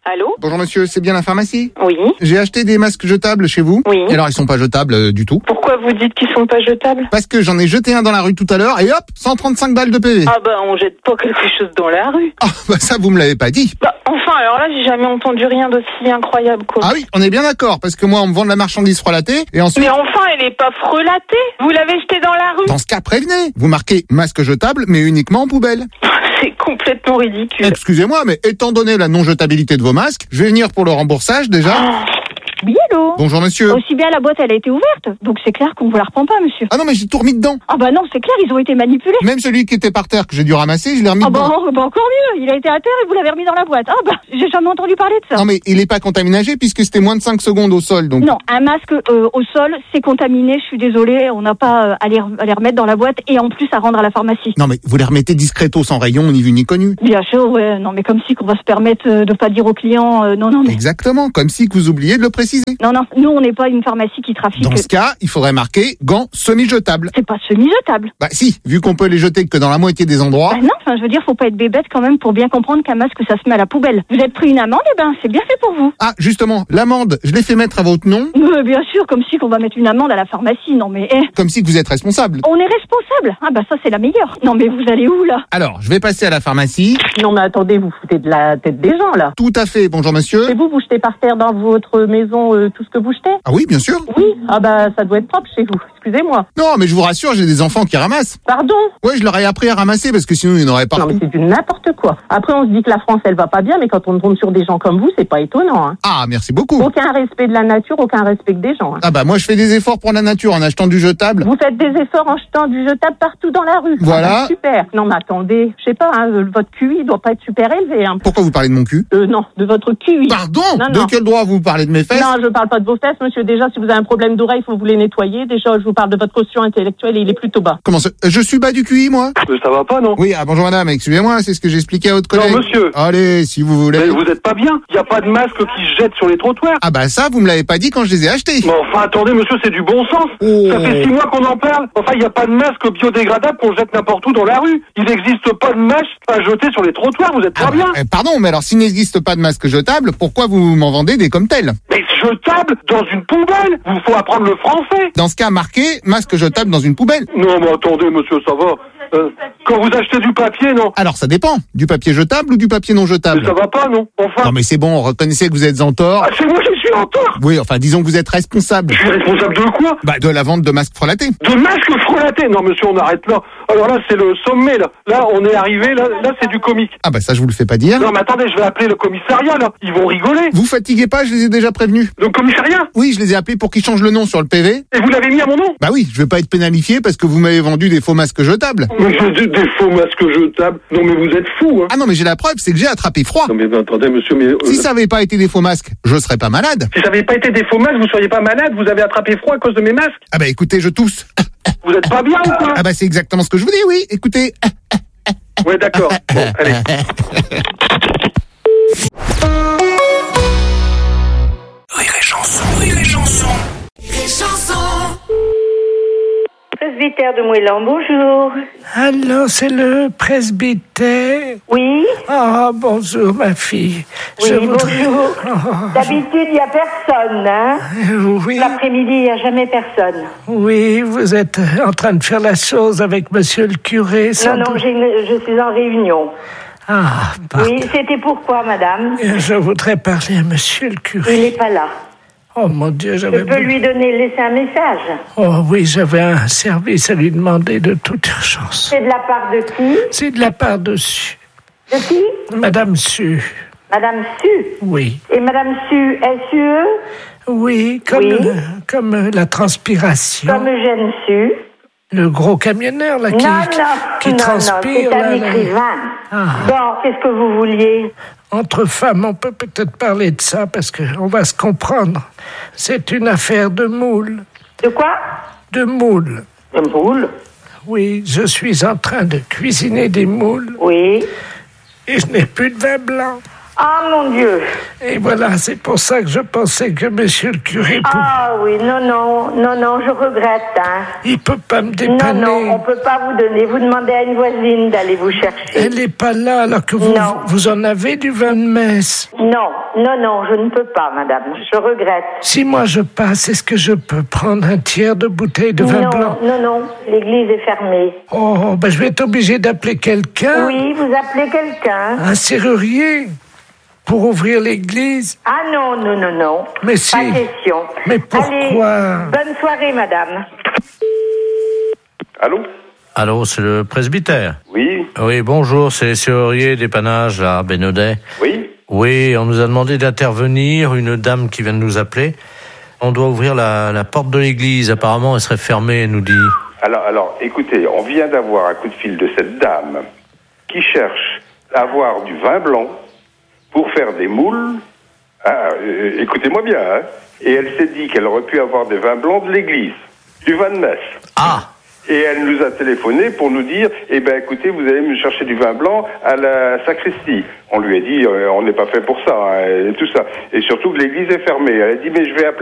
Allô? Bonjour monsieur, c'est bien la pharmacie? Oui. J'ai acheté des masques jetables chez vous. Oui. Et alors ils sont pas jetables du tout. Pourquoi vous dites qu'ils sont pas jetables? Parce que j'en ai jeté un dans la rue tout à l'heure et hop, 135 balles de PV. Ah bah on jette pas quelque chose dans la rue. Ah bah ça vous me l'avez pas dit. Bah enfin alors là j'ai jamais entendu rien d'aussi incroyable quoi. Ah oui, on est bien d'accord, parce que moi on me vend de la marchandise frelatée et ensuite... Mais enfin elle est pas frelatée. Vous l'avez jetée dans la rue. Dans ce cas, prévenez. Vous marquez masque jetable mais uniquement en poubelle. C'est complètement ridicule. Excusez-moi, mais étant donné la non-jetabilité de vos masques, je vais venir pour le remboursage déjà. Oui, allô? Bonjour monsieur. Aussi bien la boîte, elle a été ouverte. Donc c'est clair qu'on vous la reprend pas, monsieur. Ah non, mais j'ai tout remis dedans. Ah bah non, c'est clair, ils ont été manipulés. Même celui qui était par terre que j'ai dû ramasser, je l'ai remis dedans. Bah encore mieux, il a été à terre et vous l'avez remis dans la boîte. Ah bah, j'ai jamais entendu parler de ça. Non mais il est pas contaminé puisque c'était moins de 5 secondes au sol, donc... Non, un masque au sol, c'est contaminé, je suis désolée, on n'a pas à les remettre dans la boîte et en plus à rendre à la pharmacie. Non mais vous les remettez discreto, sans rayon, ni vu ni connu. Bien sûr, ouais, non mais comme si qu'on va se permettre de pas dire aux clients, non mais... Exactement, comme si que vous oubliez de le préciser. Non, nous on n'est pas une pharmacie qui trafique... Dans ce cas, il faudrait marquer gants semi-jetables. C'est pas semi-jetable. Bah si, vu qu'on peut les jeter que dans la moitié des endroits... Bah non, enfin je veux dire, faut pas être bébête quand même pour bien comprendre qu'un masque ça se met à la poubelle. Vous êtes pris une amende, et ben c'est bien fait pour vous. Ah justement, l'amende, je l'ai fait mettre à votre nom. Bien sûr, comme si qu'on va mettre une amende à la pharmacie, non mais... Comme si que vous êtes responsable. On est responsable. Ah bah ça c'est la meilleure. Non mais vous allez où là? Alors, je vais passer à la pharmacie. Non mais attendez, vous foutez de la tête des gens là. Tout à fait, bonjour monsieur. Et vous jetez par terre dans votre maison tout ce que vous jetez? Ah oui, bien sûr. Oui, ah bah ça doit être propre chez vous, excusez-moi. Non, mais je vous rassure, j'ai des enfants qui ramassent. Pardon? Ouais, je leur ai appris à ramasser parce que sinon ils n'auraient pas... Non mais c'est du n'importe quoi. Après on se dit que la France elle va pas bien, mais quand on tombe sur des gens comme vous, c'est pas étonnant. Hein. Ah, merci beaucoup. Aucun respect de la nature, aucun respect des gens. Hein. Ah bah moi je fais des efforts pour la nature en achetant du jetable. Vous faites des efforts en jetant du jetable partout dans la rue. Voilà. Ah bah, super. Non mais attendez, je sais pas, hein, votre QI doit pas être super élevé. Hein. Pourquoi vous parlez de mon cul? Non, de votre QI. Pardon? Non, de quel droit vous parlez de mes fesses? Non, je parle pas de vos fesses, monsieur. Déjà, si vous avez un problème d'oreille, il faut vous les nettoyer. Déjà, je vous parle de votre quotient intellectuel et il est plutôt bas. Comment ça? Je suis bas du QI, moi? Ça va pas, non? Oui, bonjour madame, excusez-moi, c'est ce que j'expliquais à votre collègue. Non, monsieur. Allez, si vous voulez. Mais vous êtes pas bien. Il y a pas de masque qui se jette sur les trottoirs. Ah bah ça, vous me l'avez pas dit quand je les ai achetés. Mais enfin, attendez, monsieur, c'est du bon sens. Oh. Ça fait 6 mois qu'on en parle. Enfin, il n'y a pas de masque biodégradable qu'on jette n'importe où dans la rue. Il n'existe pas de masque à jeter sur les trottoirs. Vous êtes pas bien. Pardon, mais alors s'il n'existe pas de masque jetable, pourquoi vous m'en vendez des comme tels? Mais jetable dans une poubelle. Il faut apprendre le français. Dans ce cas, marqué masque jetable dans une poubelle. Non, mais attendez, monsieur, ça va. Quand vous achetez du papier, non? Alors ça dépend. Du papier jetable ou du papier non jetable? Mais ça va pas, non? Enfin. Non mais c'est bon, reconnaissez que vous êtes en tort. Ah, c'est moi qui suis en tort. Oui, enfin disons que vous êtes responsable. Je suis responsable de quoi? Bah de la vente de masques frelatés. De masques frelatés? Non monsieur, on arrête là. Alors là, c'est le sommet, là. Là, on est arrivé, là c'est du comique. Ah bah ça, je vous le fais pas dire. Non mais attendez, je vais appeler le commissariat, là. Ils vont rigoler. Vous fatiguez pas, je les ai déjà prévenus. Le commissariat? Oui, je les ai appelés pour qu'ils changent le nom sur le PV. Et vous l'avez mis à mon nom? Bah oui, je vais pas être pénalifié parce que vous m'avez vendu des faux masques jetables. Mais des faux masques jetables? Non mais vous êtes fou, hein. Ah non mais j'ai la preuve, c'est que j'ai attrapé froid. Non mais attendez monsieur, mais... Si ça avait pas été des faux masques, je serais pas malade. Si ça avait pas été des faux masques, vous seriez pas malade, vous avez attrapé froid à cause de mes masques? Ah bah écoutez, je tousse. Vous êtes pas bien ou quoi? Ah bah c'est exactement ce que je vous dis, oui, écoutez. Ouais d'accord, bon, allez. Rire et chanson, rire et chanson, rire et chanson. Presbytère de Moëlan, bonjour. Alors, c'est le presbytère? Oui. Ah, bonjour, ma fille. Oui, bonjour. D'habitude, il n'y a personne, hein? Oui. L'après-midi, il n'y a jamais personne. Oui, vous êtes en train de faire la chose avec monsieur le curé. Non, je suis en réunion. Ah, pardon. Oui, c'était pourquoi, madame? Je voudrais parler à monsieur le curé. Il n'est pas là. Oh mon Dieu, Je peux lui laisser un message. Oh oui, j'avais un service à lui demander de toute urgence. C'est de la part de qui? C'est de la part de Su. De qui? Madame Su. Madame Su? Oui. Et Madame Su, S-U-E? Oui, comme la transpiration. Comme Eugène Su. Le gros camionneur, là, qui transpire. Non, c'est un écrivain. Ah. Bon, qu'est-ce que vous vouliez? Entre femmes, on peut peut-être parler de ça, parce qu'on va se comprendre. C'est une affaire de moule. De quoi? De moule. De moule? Oui, je suis en train de cuisiner des moules. Oui. Et je n'ai plus de vin blanc. Ah, mon Dieu. Et voilà, c'est pour ça que je pensais que monsieur le curé... Ah oui, non, je regrette. Hein. Il peut pas me dépanner. Non, on peut pas vous donner. Vous demandez à une voisine d'aller vous chercher. Elle est pas là, alors que vous en avez du vin de messe. Non, je ne peux pas, madame. Je regrette. Si moi je passe, est-ce que je peux prendre un tiers de bouteille de vin blanc? Non, l'église est fermée. Oh, ben je vais être obligé d'appeler quelqu'un. Oui, vous appelez quelqu'un. Un serrurier pour ouvrir l'église? Ah non. Mais si. Pas question. Mais pourquoi? Allez, bonne soirée, madame. Allô, c'est le presbytère? Oui. Oui, bonjour, c'est le serrurier dépannage à Bénodet. Oui. Oui, on nous a demandé d'intervenir, une dame qui vient de nous appeler. On doit ouvrir la porte de l'église, apparemment elle serait fermée, elle nous dit. Alors, écoutez, on vient d'avoir un coup de fil de cette dame qui cherche à avoir du vin blanc pour faire des moules. Écoutez-moi bien, hein. Et elle s'est dit qu'elle aurait pu avoir des vins blancs de l'église, du vin de messe. Ah! Et elle nous a téléphoné pour nous dire, écoutez, vous allez me chercher du vin blanc à la sacristie. On lui a dit, on n'est pas fait pour ça, hein, et tout ça. Et surtout que l'église est fermée. Elle a dit, mais je vais appeler